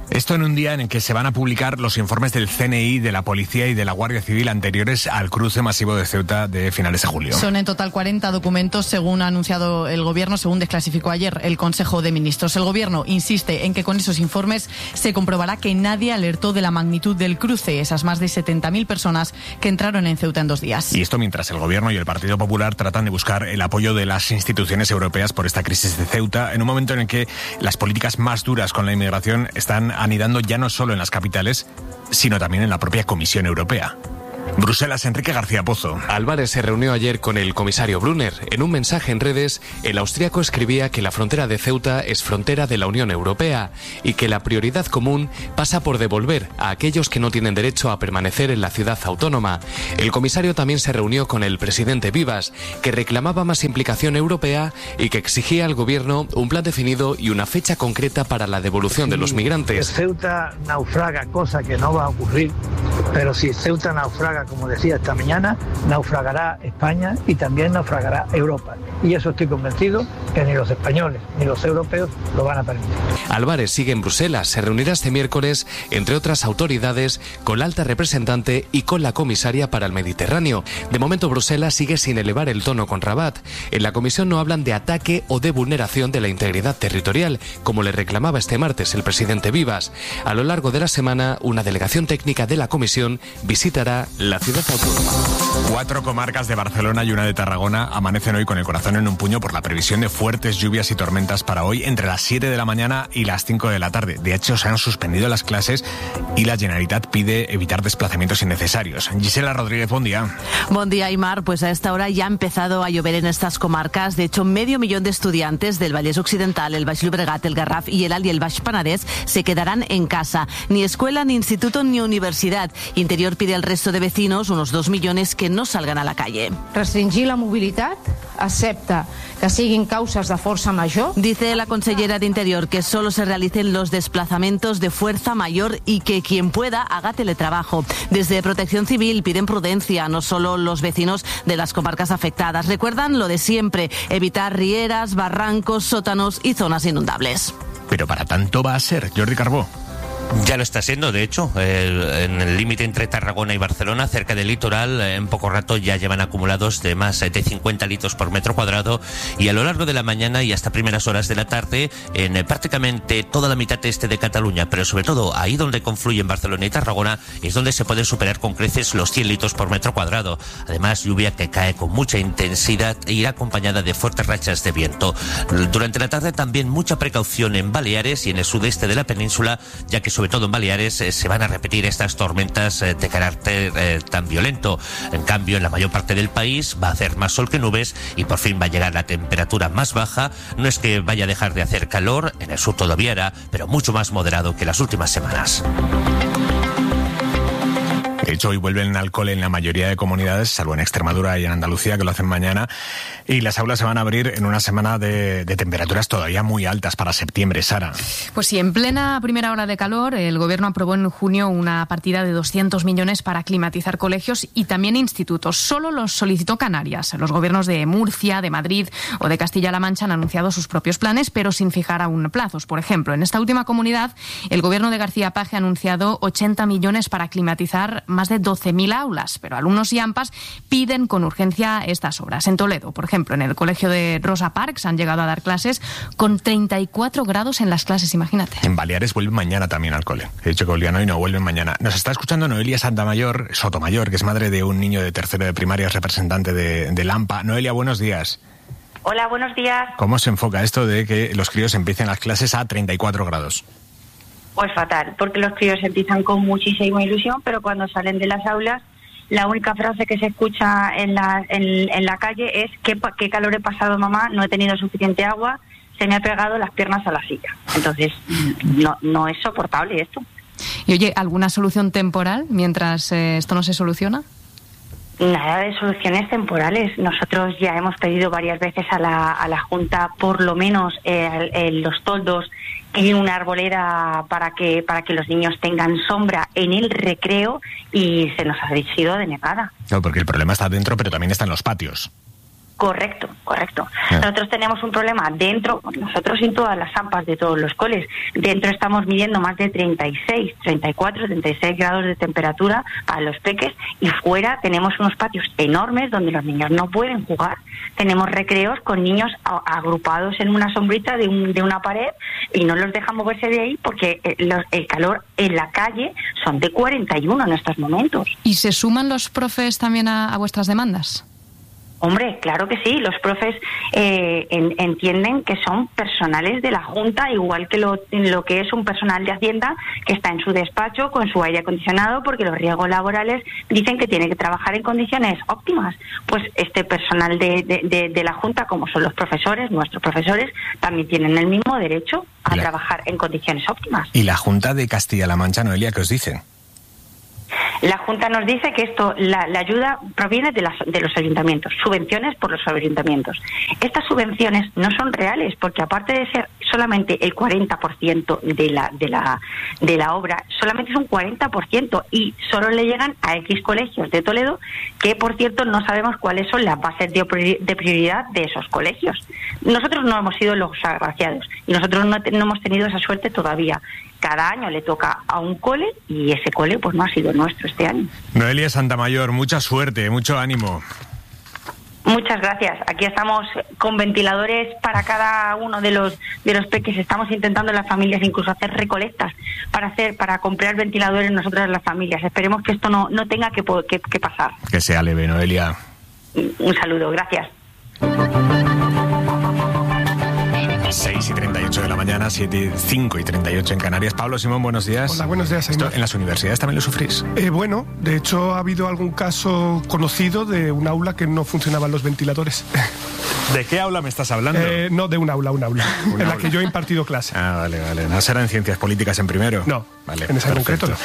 Esto en un día en el que se van a publicar los informes del C N I, de la Policía y de la Guardia Civil anteriores al cruce masivo de Ceuta de finales de julio. Son en total cuarenta documentos, según ha anunciado el Gobierno, según desclasificó ayer el Consejo de Ministros. El Gobierno insiste en que con esos informes se comprobará que nadie alertó de la magnitud del cruce, esas más de setenta mil personas que entraron en Ceuta en dos días. Y esto mientras el Gobierno y el Partido Popular tratan de buscar el apoyo de las instituciones europeas por esta crisis de Ceuta, en un momento en el que las políticas más duras con la inmigración están anidando ya no solo en las capitales, sino también en la propia Comisión Europea. Bruselas, Enrique García Pozo. Álvarez se reunió ayer con el comisario Brunner. En un mensaje en redes, el austriaco escribía que la frontera de Ceuta es frontera de la Unión Europea y que la prioridad común pasa por devolver a aquellos que no tienen derecho a permanecer en la ciudad autónoma. El comisario también se reunió con el presidente Vivas, que reclamaba más implicación europea y que exigía al gobierno un plan definido y una fecha concreta para la devolución de los migrantes. Ceuta naufraga, cosa que no va a ocurrir, pero si Ceuta naufraga, como decía esta mañana, naufragará España y también naufragará Europa. Y eso estoy convencido que ni los españoles ni los europeos lo van a permitir. Álvarez sigue en Bruselas. Se reunirá este miércoles, entre otras autoridades, con la alta representante y con la comisaria para el Mediterráneo. De momento, Bruselas sigue sin elevar el tono con Rabat. En la comisión no hablan de ataque o de vulneración de la integridad territorial, como le reclamaba este martes el presidente Vivas. A lo largo de la semana, una delegación técnica de la comisión visitará la ciudad autónoma. Cuatro comarcas de Barcelona y una de Tarragona amanecen hoy con el corazón en un puño por la previsión de fuertes lluvias y tormentas para hoy entre las siete de la mañana y las cinco de la tarde. De hecho, se han suspendido las clases y la Generalitat pide evitar desplazamientos innecesarios. Gisela Rodríguez, buen día. Buen día, Aymar. Pues a esta hora ya ha empezado a llover en estas comarcas. De hecho, medio millón de estudiantes del Vallès Occidental, el Baix Llobregat, el Garraf y el Alt y el Baix Penedès se quedarán en casa. Ni escuela, ni instituto, ni universidad. Interior pide al resto de vecinos, unos dos millones, que no salgan a la calle. Restringir la movilidad, acepta que siguin causas de fuerza mayor. Dice la consellera de Interior que solo se realicen los desplazamientos de fuerza mayor y que quien pueda haga teletrabajo. Desde Protección Civil piden prudencia, no solo los vecinos de las comarcas afectadas. Recuerdan lo de siempre, evitar rieras, barrancos, sótanos y zonas inundables. Pero para tanto va a ser, Jordi Carbó. Ya lo está siendo, de hecho, el, en el límite entre Tarragona y Barcelona, cerca del litoral, en poco rato ya llevan acumulados de más de cincuenta litros por metro cuadrado, y a lo largo de la mañana y hasta primeras horas de la tarde, en prácticamente toda la mitad este de Cataluña, pero sobre todo ahí donde confluyen Barcelona y Tarragona, es donde se pueden superar con creces los cien litros por metro cuadrado. Además, lluvia que cae con mucha intensidad e irá acompañada de fuertes rachas de viento. Durante la tarde también mucha precaución en Baleares y en el sudeste de la península, ya que sobre todo en Baleares eh, se van a repetir estas tormentas eh, de carácter eh, tan violento. En cambio, en la mayor parte del país va a hacer más sol que nubes y por fin va a llegar la temperatura más baja. No es que vaya a dejar de hacer calor, en el sur todavía hará, pero mucho más moderado que las últimas semanas. De hecho, hoy vuelven al cole en la mayoría de comunidades, salvo en Extremadura y en Andalucía, que lo hacen mañana, y las aulas se van a abrir en una semana de, de temperaturas todavía muy altas para septiembre. Sara. Pues sí, en plena primera hora de calor, el Gobierno aprobó en junio una partida de doscientos millones para climatizar colegios y también institutos. Solo los solicitó Canarias. Los gobiernos de Murcia, de Madrid o de Castilla-La Mancha han anunciado sus propios planes, pero sin fijar aún plazos. Por ejemplo, en esta última comunidad, el Gobierno de García Paje ha anunciado ochenta millones para climatizar más de doce mil aulas, pero alumnos y AMPAs piden con urgencia estas obras. En Toledo, por ejemplo, en el colegio de Rosa Parks han llegado a dar clases con treinta y cuatro grados en las clases, imagínate. En Baleares vuelven mañana también al cole. He dicho que volvían hoy, no vuelven mañana. Nos está escuchando Noelia Santamayor, Sotomayor, que es madre de un niño de tercero de primaria, es representante de, de Lampa. Noelia, buenos días. Hola, buenos días. ¿Cómo se enfoca esto de que los críos empiecen las clases a treinta y cuatro grados? Pues fatal, porque los críos empiezan con muchísima ilusión, pero cuando salen de las aulas, la única frase que se escucha en la, en, en la calle es ¿qué, qué calor he pasado, mamá? No he tenido suficiente agua, se me ha pegado las piernas a la silla. Entonces, no, no es soportable esto. Y oye, ¿alguna solución temporal mientras eh, esto no se soluciona? Nada de soluciones temporales. Nosotros ya hemos pedido varias veces a la, a la Junta, por lo menos eh, en los toldos, y una arboleda para que para que los niños tengan sombra en el recreo, y se nos ha sido denegada. No, porque el problema está dentro, pero también está en los patios. Correcto, correcto. Nosotros tenemos un problema dentro, nosotros en todas las AMPAs de todos los coles, dentro estamos midiendo más de treinta y seis, treinta y cuatro, treinta y seis grados de temperatura para los peques, y fuera tenemos unos patios enormes donde los niños no pueden jugar. Tenemos recreos con niños a- agrupados en una sombrita de, un, de una pared y no los dejan moverse de ahí porque eh, los, el calor en la calle son de cuarenta y uno en estos momentos. ¿Y se suman los profes también a, a vuestras demandas? Hombre, claro que sí, los profes eh, en, entienden que son personales de la Junta, igual que lo, lo que es un personal de Hacienda que está en su despacho con su aire acondicionado, porque los riesgos laborales dicen que tiene que trabajar en condiciones óptimas. Pues este personal de, de, de, de la Junta, como son los profesores, nuestros profesores, también tienen el mismo derecho a la... trabajar en condiciones óptimas. ¿Y la Junta de Castilla-La Mancha, Noelia, qué os dice? La Junta nos dice que esto, la, la ayuda proviene de, las, de los ayuntamientos, subvenciones por los ayuntamientos. Estas subvenciones no son reales porque aparte de ser solamente el cuarenta por ciento de la, de la, de la obra, solamente es un cuarenta por ciento y solo le llegan a X colegios de Toledo, que por cierto no sabemos cuáles son las bases de, de prioridad de esos colegios. Nosotros no hemos sido los agraciados y nosotros no, te, no hemos tenido esa suerte todavía. Cada año le toca a un cole y ese cole pues no ha sido nuestro este año. Noelia Santamayor, mucha suerte, mucho ánimo. Muchas gracias. Aquí estamos con ventiladores para cada uno de los de los peques. Estamos intentando en las familias incluso hacer recolectas para hacer para comprar ventiladores nosotros en las familias. Esperemos que esto no, no tenga que, que, que pasar. Que sea leve, Noelia. Un saludo, gracias. seis y treinta y ocho de la mañana, siete, cinco y treinta y ocho en Canarias. Pablo Simón, buenos días. Hola, buenos días, Esto, ¿En las universidades también lo sufrís? Eh, bueno, de hecho ha habido algún caso conocido de un aula que no funcionaban los ventiladores. ¿De qué aula me estás hablando? Eh, no, de un aula, un aula, ¿Un en aula? la que yo he impartido clase. Ah, vale, vale. ¿No será en ciencias políticas en primero? No, vale, en ese perfecto. concreto no.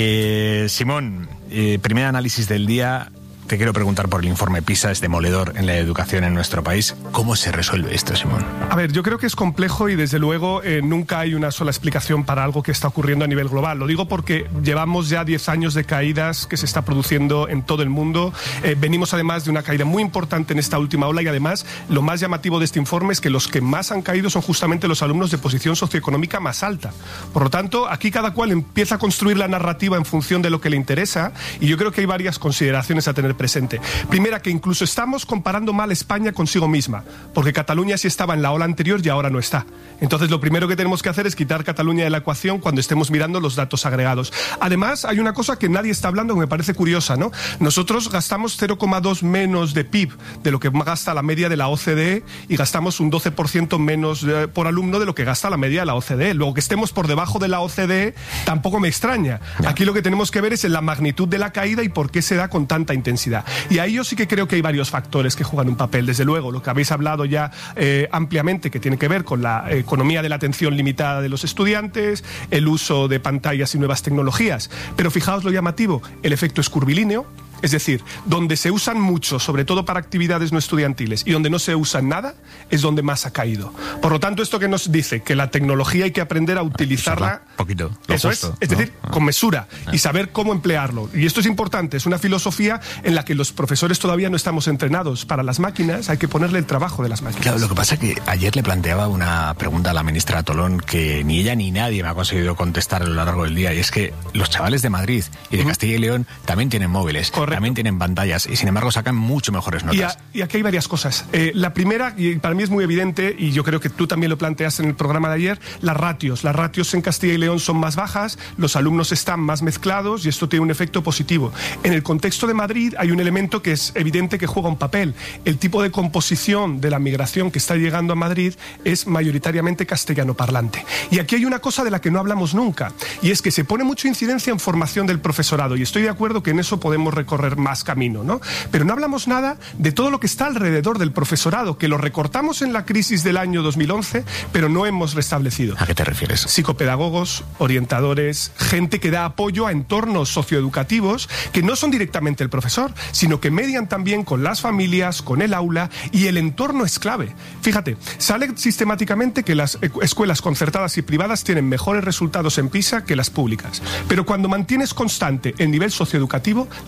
Eh, Simón, eh, primer análisis del día. Te quiero preguntar por el informe PISA, es demoledor en la educación en nuestro país. ¿Cómo se resuelve esto, Simón? A ver, yo creo que es complejo y desde luego eh, nunca hay una sola explicación para algo que está ocurriendo a nivel global. Lo digo porque llevamos ya diez años de caídas que se está produciendo en todo el mundo. Eh, venimos además de una caída muy importante en esta última ola y además lo más llamativo de este informe es que los que más han caído son justamente los alumnos de posición socioeconómica más alta. Por lo tanto, aquí cada cual empieza a construir la narrativa en función de lo que le interesa y yo creo que hay varias consideraciones a tener presente. Primera, que incluso estamos comparando mal España consigo misma, porque Cataluña sí estaba en la ola anterior y ahora no está. Entonces, lo primero que tenemos que hacer es quitar Cataluña de la ecuación cuando estemos mirando los datos agregados. Además, hay una cosa que nadie está hablando que me parece curiosa, ¿no? Nosotros gastamos cero coma dos menos de P I B de lo que gasta la media de la O C D E y gastamos un doce por ciento menos eh, por alumno de lo que gasta la media de la O C D E. Luego, que estemos por debajo de la O C D E tampoco me extraña. Aquí lo que tenemos que ver es en la magnitud de la caída y por qué se da con tanta intensidad. Y ahí yo sí que creo que hay varios factores que juegan un papel. Desde luego, lo que habéis hablado ya eh, ampliamente, que tiene que ver con la eh, economía de la atención limitada de los estudiantes, el uso de pantallas y nuevas tecnologías. Pero fijaos lo llamativo, el efecto es curvilíneo. Es decir, donde se usan mucho, sobre todo para actividades no estudiantiles, y donde no se usan nada, es donde más ha caído. Por lo tanto, esto que nos dice que la tecnología hay que aprender a utilizarla... Poquito. Eso justo, es, es ¿no? decir, con mesura y saber cómo emplearlo. Y esto es importante, es una filosofía en la que los profesores todavía no estamos entrenados. Para las máquinas hay que ponerle el trabajo de las máquinas. Claro, lo que pasa es que ayer le planteaba una pregunta a la ministra Tolón que ni ella ni nadie me ha conseguido contestar a lo largo del día, y es que los chavales de Madrid y de Castilla y León también tienen móviles, Correcto. también tienen pantallas y sin embargo sacan mucho mejores notas. Y, a, y aquí hay varias cosas. Eh, la primera, y para mí es muy evidente, y yo creo que tú también lo planteaste en el programa de ayer, las ratios. Las ratios en Castilla y León son más bajas, los alumnos están más mezclados y esto tiene un efecto positivo. En el contexto de Madrid hay un elemento que es evidente que juega un papel. El tipo de composición de la migración que está llegando a Madrid es mayoritariamente castellano parlante. Y aquí hay una cosa de la que no hablamos nunca, y es que se pone mucha incidencia en formación del profesorado, y estoy de acuerdo que en eso podemos recorrer más camino, ¿no? Pero no hablamos nada de todo lo que está alrededor del profesorado, que lo recortamos en la crisis del año dos mil once, pero no hemos restablecido. ¿A qué te refieres? Psicopedagogos, orientadores, gente que da apoyo a entornos socioeducativos que no son directamente el profesor, sino que median también con las familias, con el aula, y el entorno es clave. Fíjate, sale sistemáticamente que las escuelas concertadas y privadas tienen mejores resultados en PISA que las públicas, pero cuando mantienes constante el nivel socioeducativo, las públicas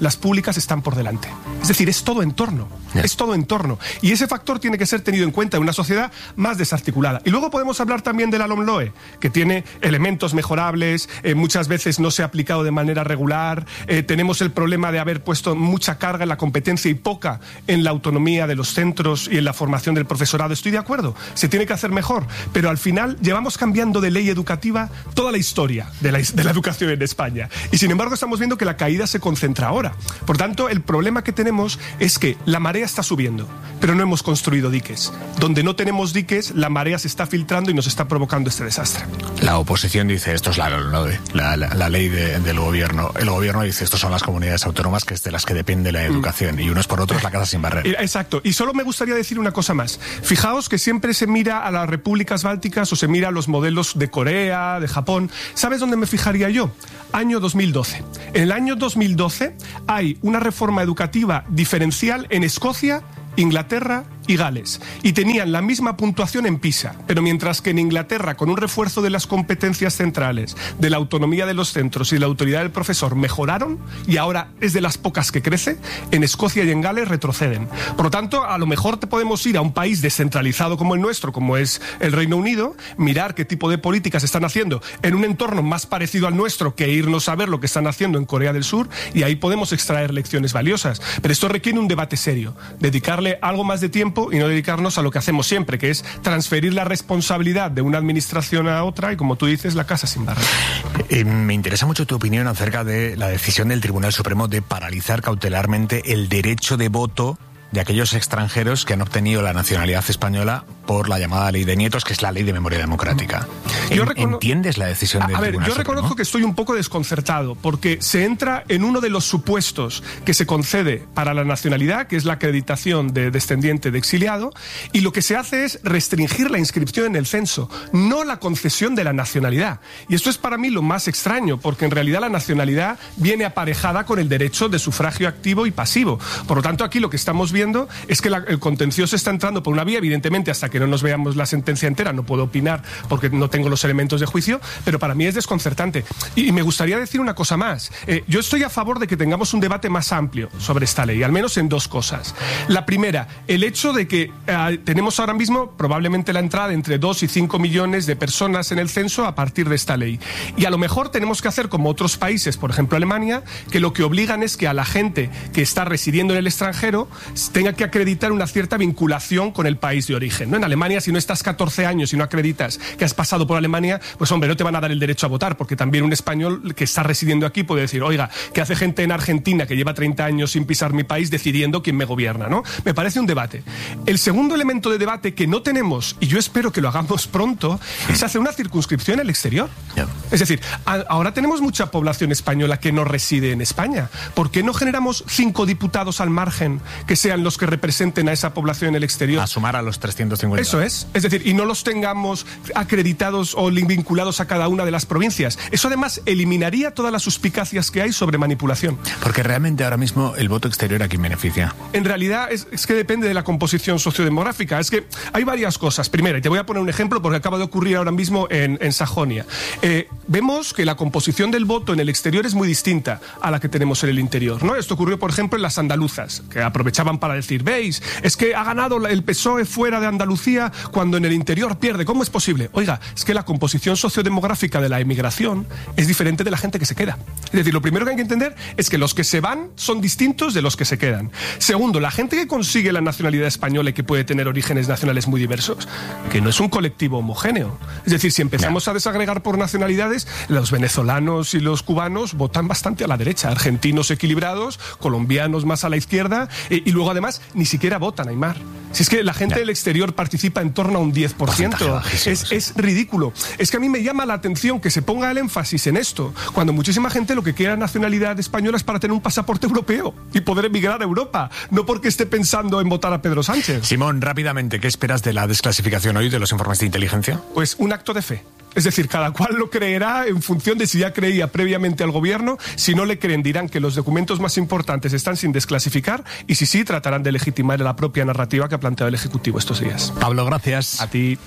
públicas están por delante. Es decir, es todo entorno, yeah. es todo entorno. Y ese factor tiene que ser tenido en cuenta en una sociedad más desarticulada. Y luego podemos hablar también de la LOMLOE, que tiene elementos mejorables, eh, muchas veces no se ha aplicado de manera regular, eh, tenemos el problema de haber puesto mucha carga en la competencia y poca en la autonomía de los centros y en la formación del profesorado. Estoy de acuerdo, se tiene que hacer mejor, pero al final llevamos cambiando de ley educativa toda la historia de la, de la educación en España. Y sin embargo estamos viendo que la caída se concentra ahora. Por tanto, el problema que tenemos es que la marea está subiendo, pero no hemos construido diques. Donde no tenemos diques, la marea se está filtrando y nos está provocando este desastre. La oposición dice, esto es la, la, la, la ley de, del gobierno. El gobierno dice, estos son las comunidades autónomas, que es de las que depende la educación. Mm. Y unos por otros la casa sin barrer. Exacto. Y solo me gustaría decir una cosa más. Fijaos que siempre se mira a las repúblicas bálticas o se mira a los modelos de Corea, de Japón. ¿Sabes dónde me fijaría yo? Año dos mil doce. En el año dos mil doce hay una reforma educativa diferencial en Escocia, Inglaterra y Gales, y tenían la misma puntuación en PISA, pero mientras que en Inglaterra, con un refuerzo de las competencias centrales, de la autonomía de los centros y de la autoridad del profesor, mejoraron, y ahora es de las pocas que crece, en Escocia y en Gales retroceden. Por lo tanto, a lo mejor te podemos ir a un país descentralizado como el nuestro, como es el Reino Unido, mirar qué tipo de políticas están haciendo en un entorno más parecido al nuestro que irnos a ver lo que están haciendo en Corea del Sur, y ahí podemos extraer lecciones valiosas. Pero esto requiere un debate serio, dedicarle algo más de tiempo y no dedicarnos a lo que hacemos siempre, que es transferir la responsabilidad de una administración a otra y, como tú dices, la casa sin barrer. Eh, me interesa mucho tu opinión acerca de la decisión del Tribunal Supremo de paralizar cautelarmente el derecho de voto de aquellos extranjeros que han obtenido la nacionalidad española por la llamada ley de nietos, que es la ley de memoria democrática. Yo recono... ¿Entiendes la decisión del A ver, Tribunal yo reconozco Supremo? que estoy un poco desconcertado, porque se entra en uno de los supuestos que se concede para la nacionalidad, que es la acreditación de descendiente de exiliado, y lo que se hace es restringir la inscripción en el censo, no la concesión de la nacionalidad. Y esto es para mí lo más extraño, porque en realidad la nacionalidad viene aparejada con el derecho de sufragio activo y pasivo. Por lo tanto, aquí lo que estamos viendo es que la, el contencioso está entrando por una vía, evidentemente hasta que no nos veamos la sentencia entera no puedo opinar porque no tengo los elementos de juicio, pero para mí es desconcertante. Y, y me gustaría decir una cosa más. Eh, yo estoy a favor de que tengamos un debate más amplio sobre esta ley, al menos en dos cosas. La primera, el hecho de que eh, tenemos ahora mismo probablemente la entrada entre dos y cinco millones de personas en el censo a partir de esta ley. Y a lo mejor tenemos que hacer como otros países, por ejemplo Alemania, que lo que obligan es que a la gente que está residiendo en el extranjero tenga que acreditar una cierta vinculación con el país de origen, ¿no? En Alemania, si no estás catorce años y no acreditas que has pasado por Alemania, pues hombre, no te van a dar el derecho a votar, porque también un español que está residiendo aquí puede decir, oiga, ¿qué hace gente en Argentina que lleva treinta años sin pisar mi país decidiendo quién me gobierna, ¿no? Me parece un debate. El segundo elemento de debate que no tenemos, y yo espero que lo hagamos pronto, es hacer una circunscripción en el exterior. Yeah. Es decir, a, ahora tenemos mucha población española que no reside en España. ¿Por qué no generamos cinco diputados al margen que sean los que representen a esa población en el exterior? A sumar a los trescientos cincuenta. Eso es. Es decir, y no los tengamos acreditados o vinculados a cada una de las provincias. Eso además eliminaría todas las suspicacias que hay sobre manipulación. Porque realmente ahora mismo el voto exterior ¿a quién beneficia? En realidad es, es que depende de la composición sociodemográfica. Es que hay varias cosas. Primera, y te voy a poner un ejemplo porque acaba de ocurrir ahora mismo en, en Sajonia. Eh, vemos que la composición del voto en el exterior es muy distinta a la que tenemos en el interior, ¿no? Esto ocurrió, por ejemplo, en las andaluzas, que aprovechaban para decir, veis, es que ha ganado el P S O E fuera de Andalucía cuando en el interior pierde. ¿Cómo es posible? Oiga, es que la composición sociodemográfica de la emigración es diferente de la gente que se queda. Es decir, lo primero que hay que entender es que los que se van son distintos de los que se quedan. Segundo, la gente que consigue la nacionalidad española y que puede tener orígenes nacionales muy diversos, que no es un colectivo homogéneo. Es decir, si empezamos a desagregar por nacionalidades, los venezolanos y los cubanos votan bastante a la derecha, argentinos equilibrados, colombianos más a la izquierda, eh, y luego además ni siquiera votan, Aymar. Si es que la gente del exterior participa en torno a un diez por ciento, es, es ridículo. Es que a mí me llama la atención que se ponga el énfasis en esto, cuando muchísima gente lo que quiere nacionalidad española es para tener un pasaporte europeo y poder emigrar a Europa, no porque esté pensando en votar a Pedro Sánchez. Simón, rápidamente, ¿qué esperas de la desclasificación hoy de los informes de inteligencia? Pues un acto de fe. Es decir, cada cual lo creerá en función de si ya creía previamente al gobierno. Si no le creen, dirán que los documentos más importantes están sin desclasificar, y si sí, tratarán de legitimar la propia narrativa que ha planteado el Ejecutivo estos días. Pablo, gracias. A ti.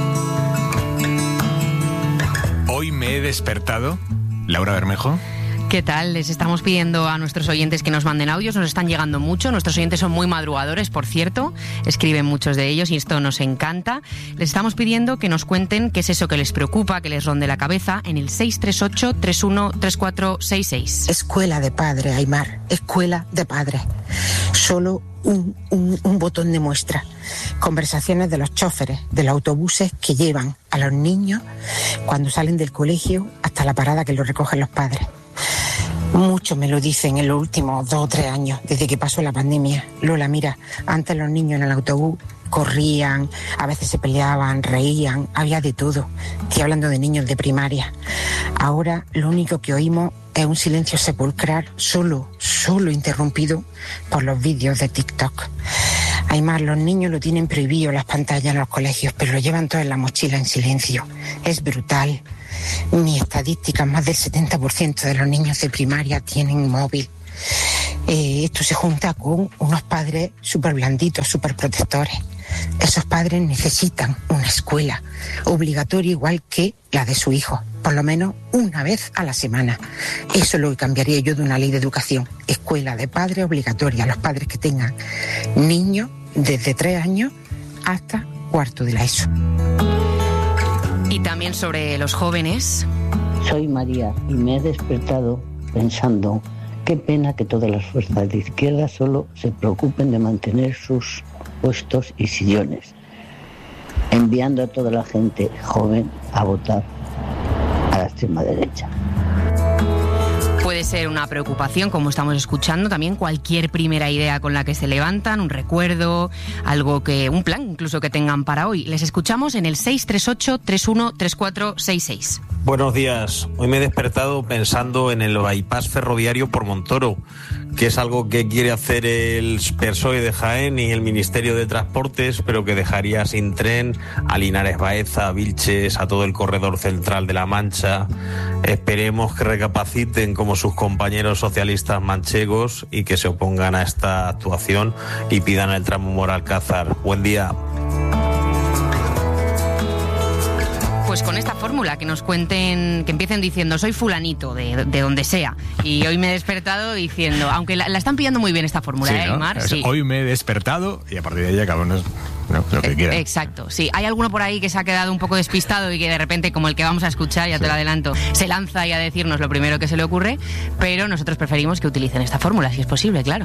Hoy me he despertado, Laura Bermejo, ¿Qué tal? Les estamos pidiendo a nuestros oyentes que nos manden audios, nos están llegando mucho, nuestros oyentes son muy madrugadores, por cierto, escriben muchos de ellos y esto nos encanta. Les estamos pidiendo que nos cuenten qué es eso que les preocupa, que les ronde la cabeza en el seis tres ocho, tres uno tres cuatro seis seis. Escuela de padre, Aymar, escuela de padre. Solo un, un, un botón de muestra. Conversaciones de los choferes, de los autobuses que llevan a los niños cuando salen del colegio hasta la parada que los recogen los padres. Muchos me lo dicen en los últimos dos o tres años, desde que pasó la pandemia. Lola, mira, antes los niños en el autobús corrían, a veces se peleaban, reían, había de todo. Estoy hablando de niños de primaria. Ahora lo único que oímos es un silencio sepulcral, solo, solo interrumpido por los vídeos de TikTok. Además, los niños lo tienen prohibido las pantallas en los colegios, pero lo llevan todo en la mochila en silencio. Es brutal. Mi estadística, más del setenta por ciento de los niños de primaria tienen móvil. Eh, esto se junta con unos padres súper blanditos, súper protectores. Esos padres necesitan una escuela obligatoria igual que la de su hijo, por lo menos una vez a la semana. Eso es lo que cambiaría yo de una ley de educación. Escuela de padres obligatoria, los padres que tengan niños desde tres años hasta cuarto de la ESO. Y también sobre los jóvenes. Soy María y me he despertado pensando qué pena que todas las fuerzas de izquierda solo se preocupen de mantener sus puestos y sillones, enviando a toda la gente joven a votar a la extrema derecha. Puede ser una preocupación, como estamos escuchando, también cualquier primera idea con la que se levantan, un recuerdo, algo que, un plan incluso que tengan para hoy. Les escuchamos en el seis tres ocho, tres uno tres cuatro seis seis. Buenos días. Hoy me he despertado pensando en el bypass ferroviario por Montoro, que es algo que quiere hacer el P S O E de Jaén y el Ministerio de Transportes, pero que dejaría sin tren a Linares Baeza, a Vilches, a todo el corredor central de La Mancha. Esperemos que recapaciten como sus compañeros socialistas manchegos y que se opongan a esta actuación y pidan el tramo Moro-Alcázar. Buen día. Pues con esta fórmula, que nos cuenten, que empiecen diciendo soy fulanito, de, de donde sea. Y hoy me he despertado diciendo, aunque la, la están pillando muy bien esta fórmula, sí, ¿eh, ¿no? Aymar? Sí. Hoy me he despertado y a partir de ahí cada uno es, ¿no? Lo que quiera. Exacto, sí. Hay alguno por ahí que se ha quedado un poco despistado y que de repente, como el que vamos a escuchar, ya sí. te lo adelanto, se lanza ahí a decirnos lo primero que se le ocurre, pero nosotros preferimos que utilicen esta fórmula, si es posible, claro.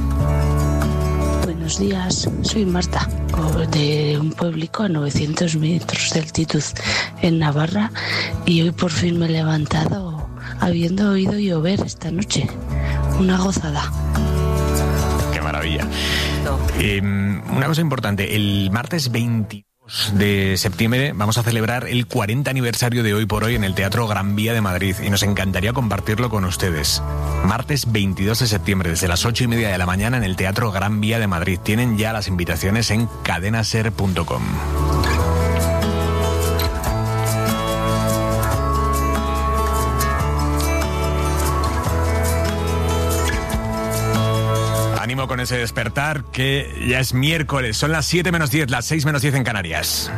Buenos días, soy Marta, de un pueblico a novecientos metros de altitud en Navarra, y hoy por fin me he levantado habiendo oído llover esta noche. Una gozada. Qué maravilla. Eh, una cosa importante, el martes veintidós de septiembre vamos a celebrar el cuarenta aniversario de Hoy por Hoy en el Teatro Gran Vía de Madrid y nos encantaría compartirlo con ustedes. Martes veintidós de septiembre desde las ocho y media de la mañana en el Teatro Gran Vía de Madrid. Tienen ya las invitaciones en cadenaser punto com. Ánimo con ese despertar, que ya es miércoles. Son las siete menos diez, las seis menos diez en Canarias.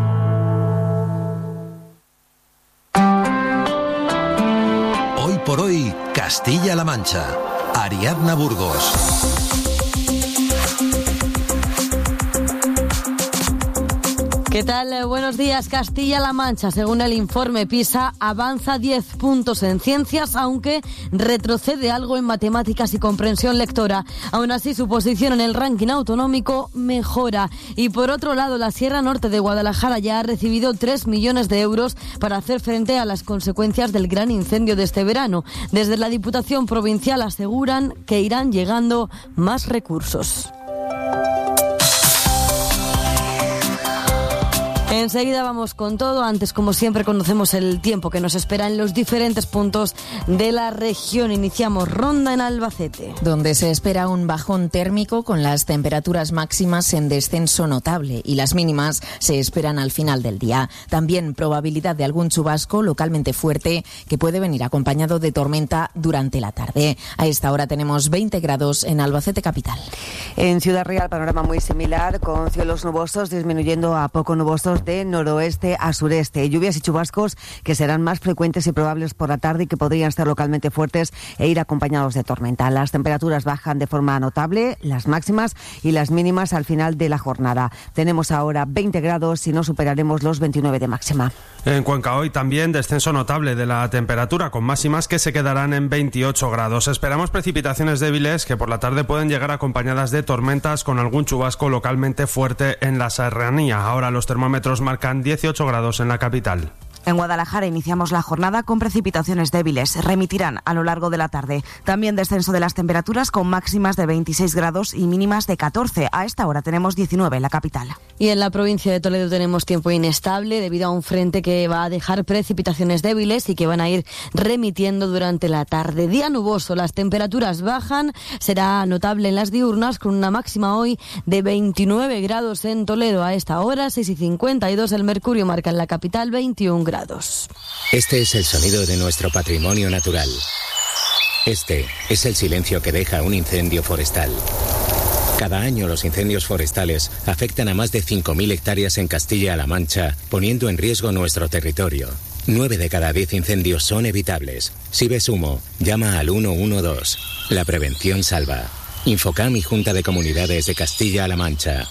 Hoy por hoy, Castilla-La Mancha. Ariadna Burgos. ¿Qué tal? Buenos días. Castilla-La Mancha, según el informe PISA, avanza diez puntos en ciencias, aunque retrocede algo en matemáticas y comprensión lectora. Aún así, su posición en el ranking autonómico mejora. Y por otro lado, la Sierra Norte de Guadalajara ya ha recibido tres millones de euros para hacer frente a las consecuencias del gran incendio de este verano. Desde la Diputación Provincial aseguran que irán llegando más recursos. Enseguida vamos con todo. Antes, como siempre, conocemos el tiempo que nos espera en los diferentes puntos de la región. Iniciamos ronda en Albacete, donde se espera un bajón térmico con las temperaturas máximas en descenso notable y las mínimas se esperan al final del día. También probabilidad de algún chubasco localmente fuerte que puede venir acompañado de tormenta durante la tarde. A esta hora tenemos veinte grados en Albacete capital. En Ciudad Real, panorama muy similar, con cielos nubosos disminuyendo a poco nubosos de de noroeste a sureste. Lluvias y chubascos que serán más frecuentes y probables por la tarde y que podrían ser localmente fuertes e ir acompañados de tormenta. Las temperaturas bajan de forma notable, las máximas y las mínimas al final de la jornada. Tenemos ahora veinte grados y no superaremos los veintinueve de máxima. En Cuenca hoy también descenso notable de la temperatura, con máximas que se quedarán en veintiocho grados. Esperamos precipitaciones débiles que por la tarde pueden llegar acompañadas de tormentas con algún chubasco localmente fuerte en la serranía. Ahora los termómetros marcan dieciocho grados en la capital. En Guadalajara iniciamos la jornada con precipitaciones débiles. Remitirán a lo largo de la tarde. También descenso de las temperaturas con máximas de veintiséis grados y mínimas de catorce. A esta hora tenemos diecinueve en la capital. Y en la provincia de Toledo tenemos tiempo inestable debido a un frente que va a dejar precipitaciones débiles y que van a ir remitiendo durante la tarde. Día nuboso, las temperaturas bajan. Será notable en las diurnas con una máxima hoy de veintinueve grados en Toledo. A esta hora, seis y cincuenta y dos, el mercurio marca en la capital veintiún grados. Este es el sonido de nuestro patrimonio natural. Este es el silencio que deja un incendio forestal. Cada año los incendios forestales afectan a más de cinco mil hectáreas en Castilla-La Mancha, poniendo en riesgo nuestro territorio. Nueve de cada diez incendios son evitables. Si ves humo, llama al uno uno dos. La prevención salva. Infocam y Junta de Comunidades de Castilla-La Mancha.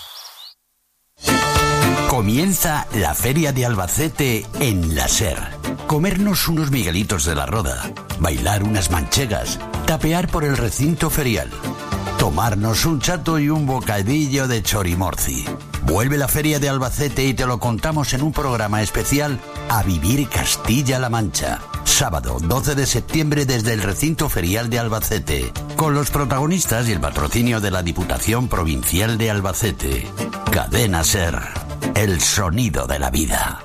Comienza la Feria de Albacete en la SER. Comernos unos miguelitos de la Roda, bailar unas manchegas, tapear por el recinto ferial, tomarnos un chato y un bocadillo de chorimorci. Vuelve la Feria de Albacete y te lo contamos en un programa especial A Vivir Castilla-La Mancha. Sábado doce de septiembre desde el recinto ferial de Albacete, con los protagonistas y el patrocinio de la Diputación Provincial de Albacete. Cadena SER, el sonido de la vida.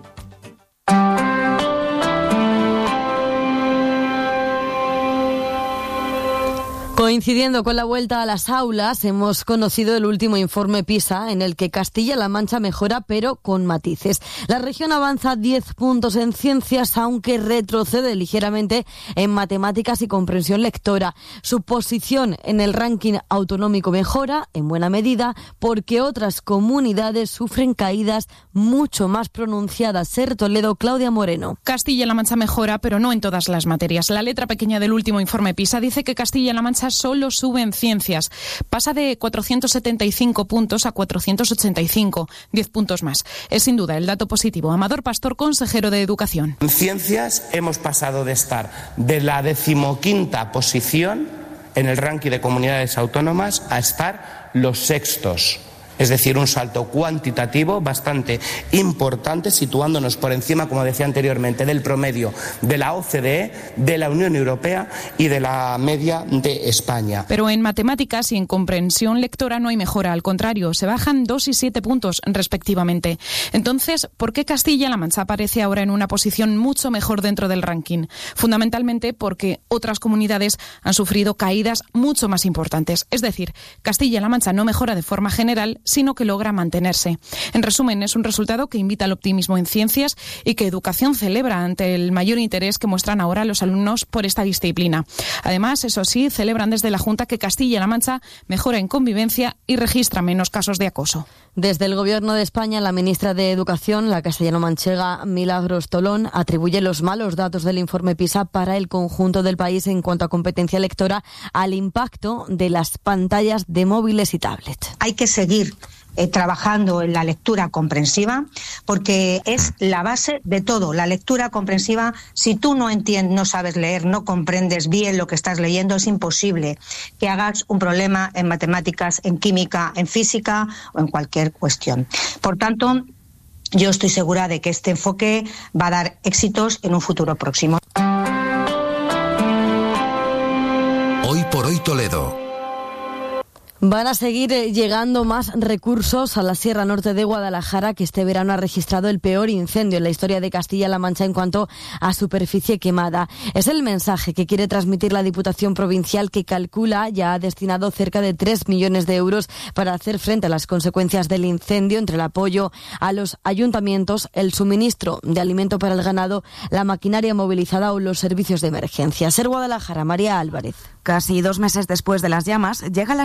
Coincidiendo con la vuelta a las aulas, hemos conocido el último informe PISA en el que Castilla-La Mancha mejora, pero con matices. La región avanza diez puntos en ciencias, aunque retrocede ligeramente en matemáticas y comprensión lectora. Su posición en el ranking autonómico mejora, en buena medida, porque otras comunidades sufren caídas mucho más pronunciadas. Ser Toledo, Claudia Moreno. Castilla-La Mancha mejora, pero no en todas las materias. La letra pequeña del último informe PISA dice que Castilla-La Mancha solo sube en ciencias. Pasa de cuatrocientos setenta y cinco puntos a cuatrocientos ochenta y cinco, diez puntos más. Es sin duda el dato positivo. Amador Pastor, consejero de Educación. En ciencias hemos pasado de estar de la decimoquinta posición en el ranking de comunidades autónomas a estar los sextos. Es decir, un salto cuantitativo bastante importante, situándonos por encima, como decía anteriormente, del promedio de la O C D E, de la Unión Europea y de la media de España. Pero en matemáticas y en comprensión lectora no hay mejora, al contrario, se bajan dos y siete puntos respectivamente. Entonces, ¿por qué Castilla-La Mancha aparece ahora en una posición mucho mejor dentro del ranking? Fundamentalmente porque otras comunidades han sufrido caídas mucho más importantes. Es decir, Castilla-La Mancha no mejora de forma general, sino que logra mantenerse. En resumen, es un resultado que invita al optimismo en ciencias y que Educación celebra ante el mayor interés que muestran ahora los alumnos por esta disciplina. Además, eso sí, celebran desde la Junta que Castilla-La Mancha mejora en convivencia y registra menos casos de acoso. Desde el Gobierno de España, la ministra de Educación, la castellano-manchega Milagros Tolón, atribuye los malos datos del informe PISA para el conjunto del país en cuanto a competencia lectora al impacto de las pantallas de móviles y tablets. Hay que seguir Eh, trabajando en la lectura comprensiva, porque es la base de todo. La lectura comprensiva, si tú no entiendes, no sabes leer, no comprendes bien lo que estás leyendo, es imposible que hagas un problema en matemáticas, en química, en física o en cualquier cuestión. Por tanto, yo estoy segura de que este enfoque va a dar éxitos en un futuro próximo. Hoy por hoy Toledo. Van a seguir llegando más recursos a la Sierra Norte de Guadalajara, que este verano ha registrado el peor incendio en la historia de Castilla-La Mancha en cuanto a superficie quemada. Es el mensaje que quiere transmitir la Diputación Provincial, que calcula ya ha destinado cerca de tres millones de euros para hacer frente a las consecuencias del incendio, entre el apoyo a los ayuntamientos, el suministro de alimento para el ganado, la maquinaria movilizada o los servicios de emergencia. Ser Guadalajara, María Álvarez. Casi dos meses después de las llamas, llega la segunda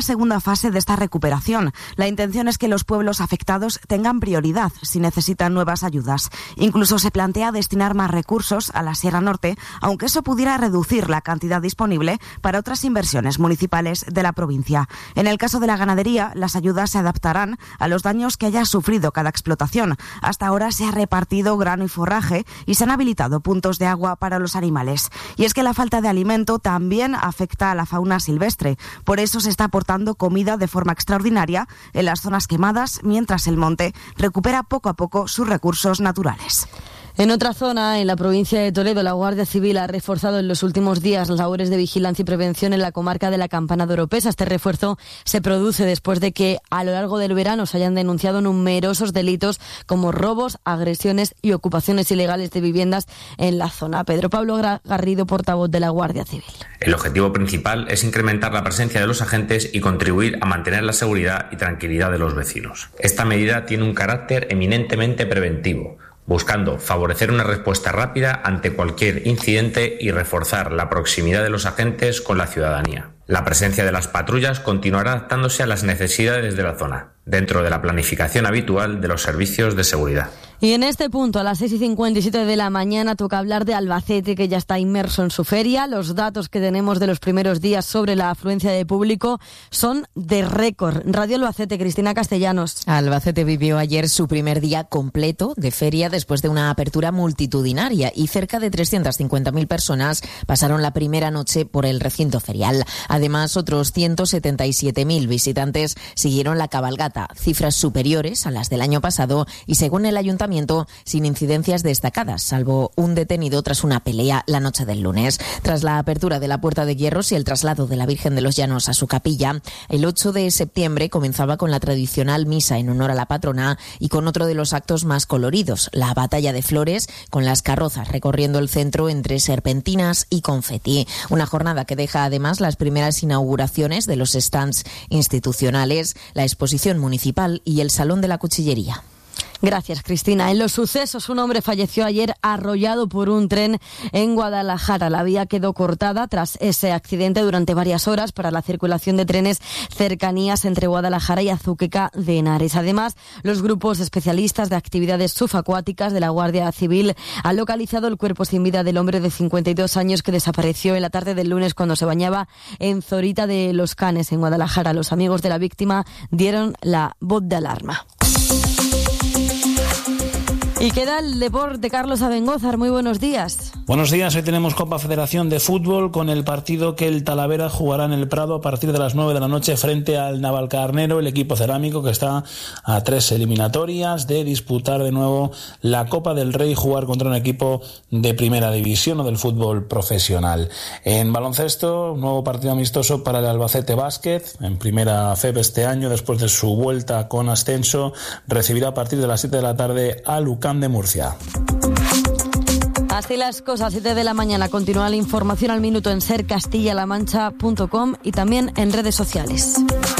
fase de esta recuperación. La intención es que los pueblos afectados tengan prioridad si necesitan nuevas ayudas. Incluso se plantea destinar más recursos a la Sierra Norte, aunque eso pudiera reducir la cantidad disponible para otras inversiones municipales de la provincia. En el caso de la ganadería, las ayudas se adaptarán a los daños que haya sufrido cada explotación. Hasta ahora se ha repartido grano y forraje y se han habilitado puntos de agua para los animales. Y es que la falta de alimento también afecta a la fauna silvestre. Por eso se está aportando comida de forma extraordinaria en las zonas quemadas, mientras el monte recupera poco a poco sus recursos naturales. En otra zona, en la provincia de Toledo, la Guardia Civil ha reforzado en los últimos días las labores de vigilancia y prevención en la comarca de la Campana de Oropesa. Este refuerzo se produce después de que a lo largo del verano se hayan denunciado numerosos delitos como robos, agresiones y ocupaciones ilegales de viviendas en la zona. Pedro Pablo Garrido, portavoz de la Guardia Civil. El objetivo principal es incrementar la presencia de los agentes y contribuir a mantener la seguridad y tranquilidad de los vecinos. Esta medida tiene un carácter eminentemente preventivo, buscando favorecer una respuesta rápida ante cualquier incidente y reforzar la proximidad de los agentes con la ciudadanía. La presencia de las patrullas continuará adaptándose a las necesidades de la zona, dentro de la planificación habitual de los servicios de seguridad. Y en este punto, a las seis y cincuenta y siete de la mañana, toca hablar de Albacete, que ya está inmerso en su feria. Los datos que tenemos de los primeros días sobre la afluencia de público son de récord. Radio Albacete, Cristina Castellanos. Albacete vivió ayer su primer día completo de feria después de una apertura multitudinaria y cerca de trescientas cincuenta mil personas pasaron la primera noche por el recinto ferial. Además, otros ciento setenta y siete mil visitantes siguieron la cabalgata, cifras superiores a las del año pasado y, según el ayuntamiento, sin incidencias destacadas, salvo un detenido tras una pelea la noche del lunes. Tras la apertura de la Puerta de Hierros y el traslado de la Virgen de los Llanos a su capilla, el ocho de septiembre comenzaba con la tradicional misa en honor a la patrona y con otro de los actos más coloridos, la batalla de flores, con las carrozas recorriendo el centro entre serpentinas y confeti. Una jornada que deja además las primeras inauguraciones de los stands institucionales, la exposición municipal y el Salón de la Cuchillería. Gracias, Cristina. En los sucesos, un hombre falleció ayer arrollado por un tren en Guadalajara. La vía quedó cortada tras ese accidente durante varias horas para la circulación de trenes cercanías entre Guadalajara y Azuqueca de Henares. Además, los grupos especialistas de actividades subacuáticas de la Guardia Civil han localizado el cuerpo sin vida del hombre de cincuenta y dos años que desapareció en la tarde del lunes cuando se bañaba en Zorita de los Canes, en Guadalajara. Los amigos de la víctima dieron la voz de alarma. Y queda el deporte. Carlos Abengózar, muy buenos días. Buenos días, hoy tenemos Copa Federación de Fútbol con el partido que el Talavera jugará en el Prado a partir de las nueve de la noche frente al Navalcarnero, el equipo cerámico que está a tres eliminatorias de disputar de nuevo la Copa del Rey y jugar contra un equipo de primera división o del fútbol profesional. En baloncesto, un nuevo partido amistoso para el Albacete Básquet, en primera F E B este año, después de su vuelta con ascenso, recibirá a partir de las siete de la tarde a Lucán de Murcia. Así las cosas, siete de la mañana. Continúa la información al minuto en ser castilla la mancha punto com y también en redes sociales.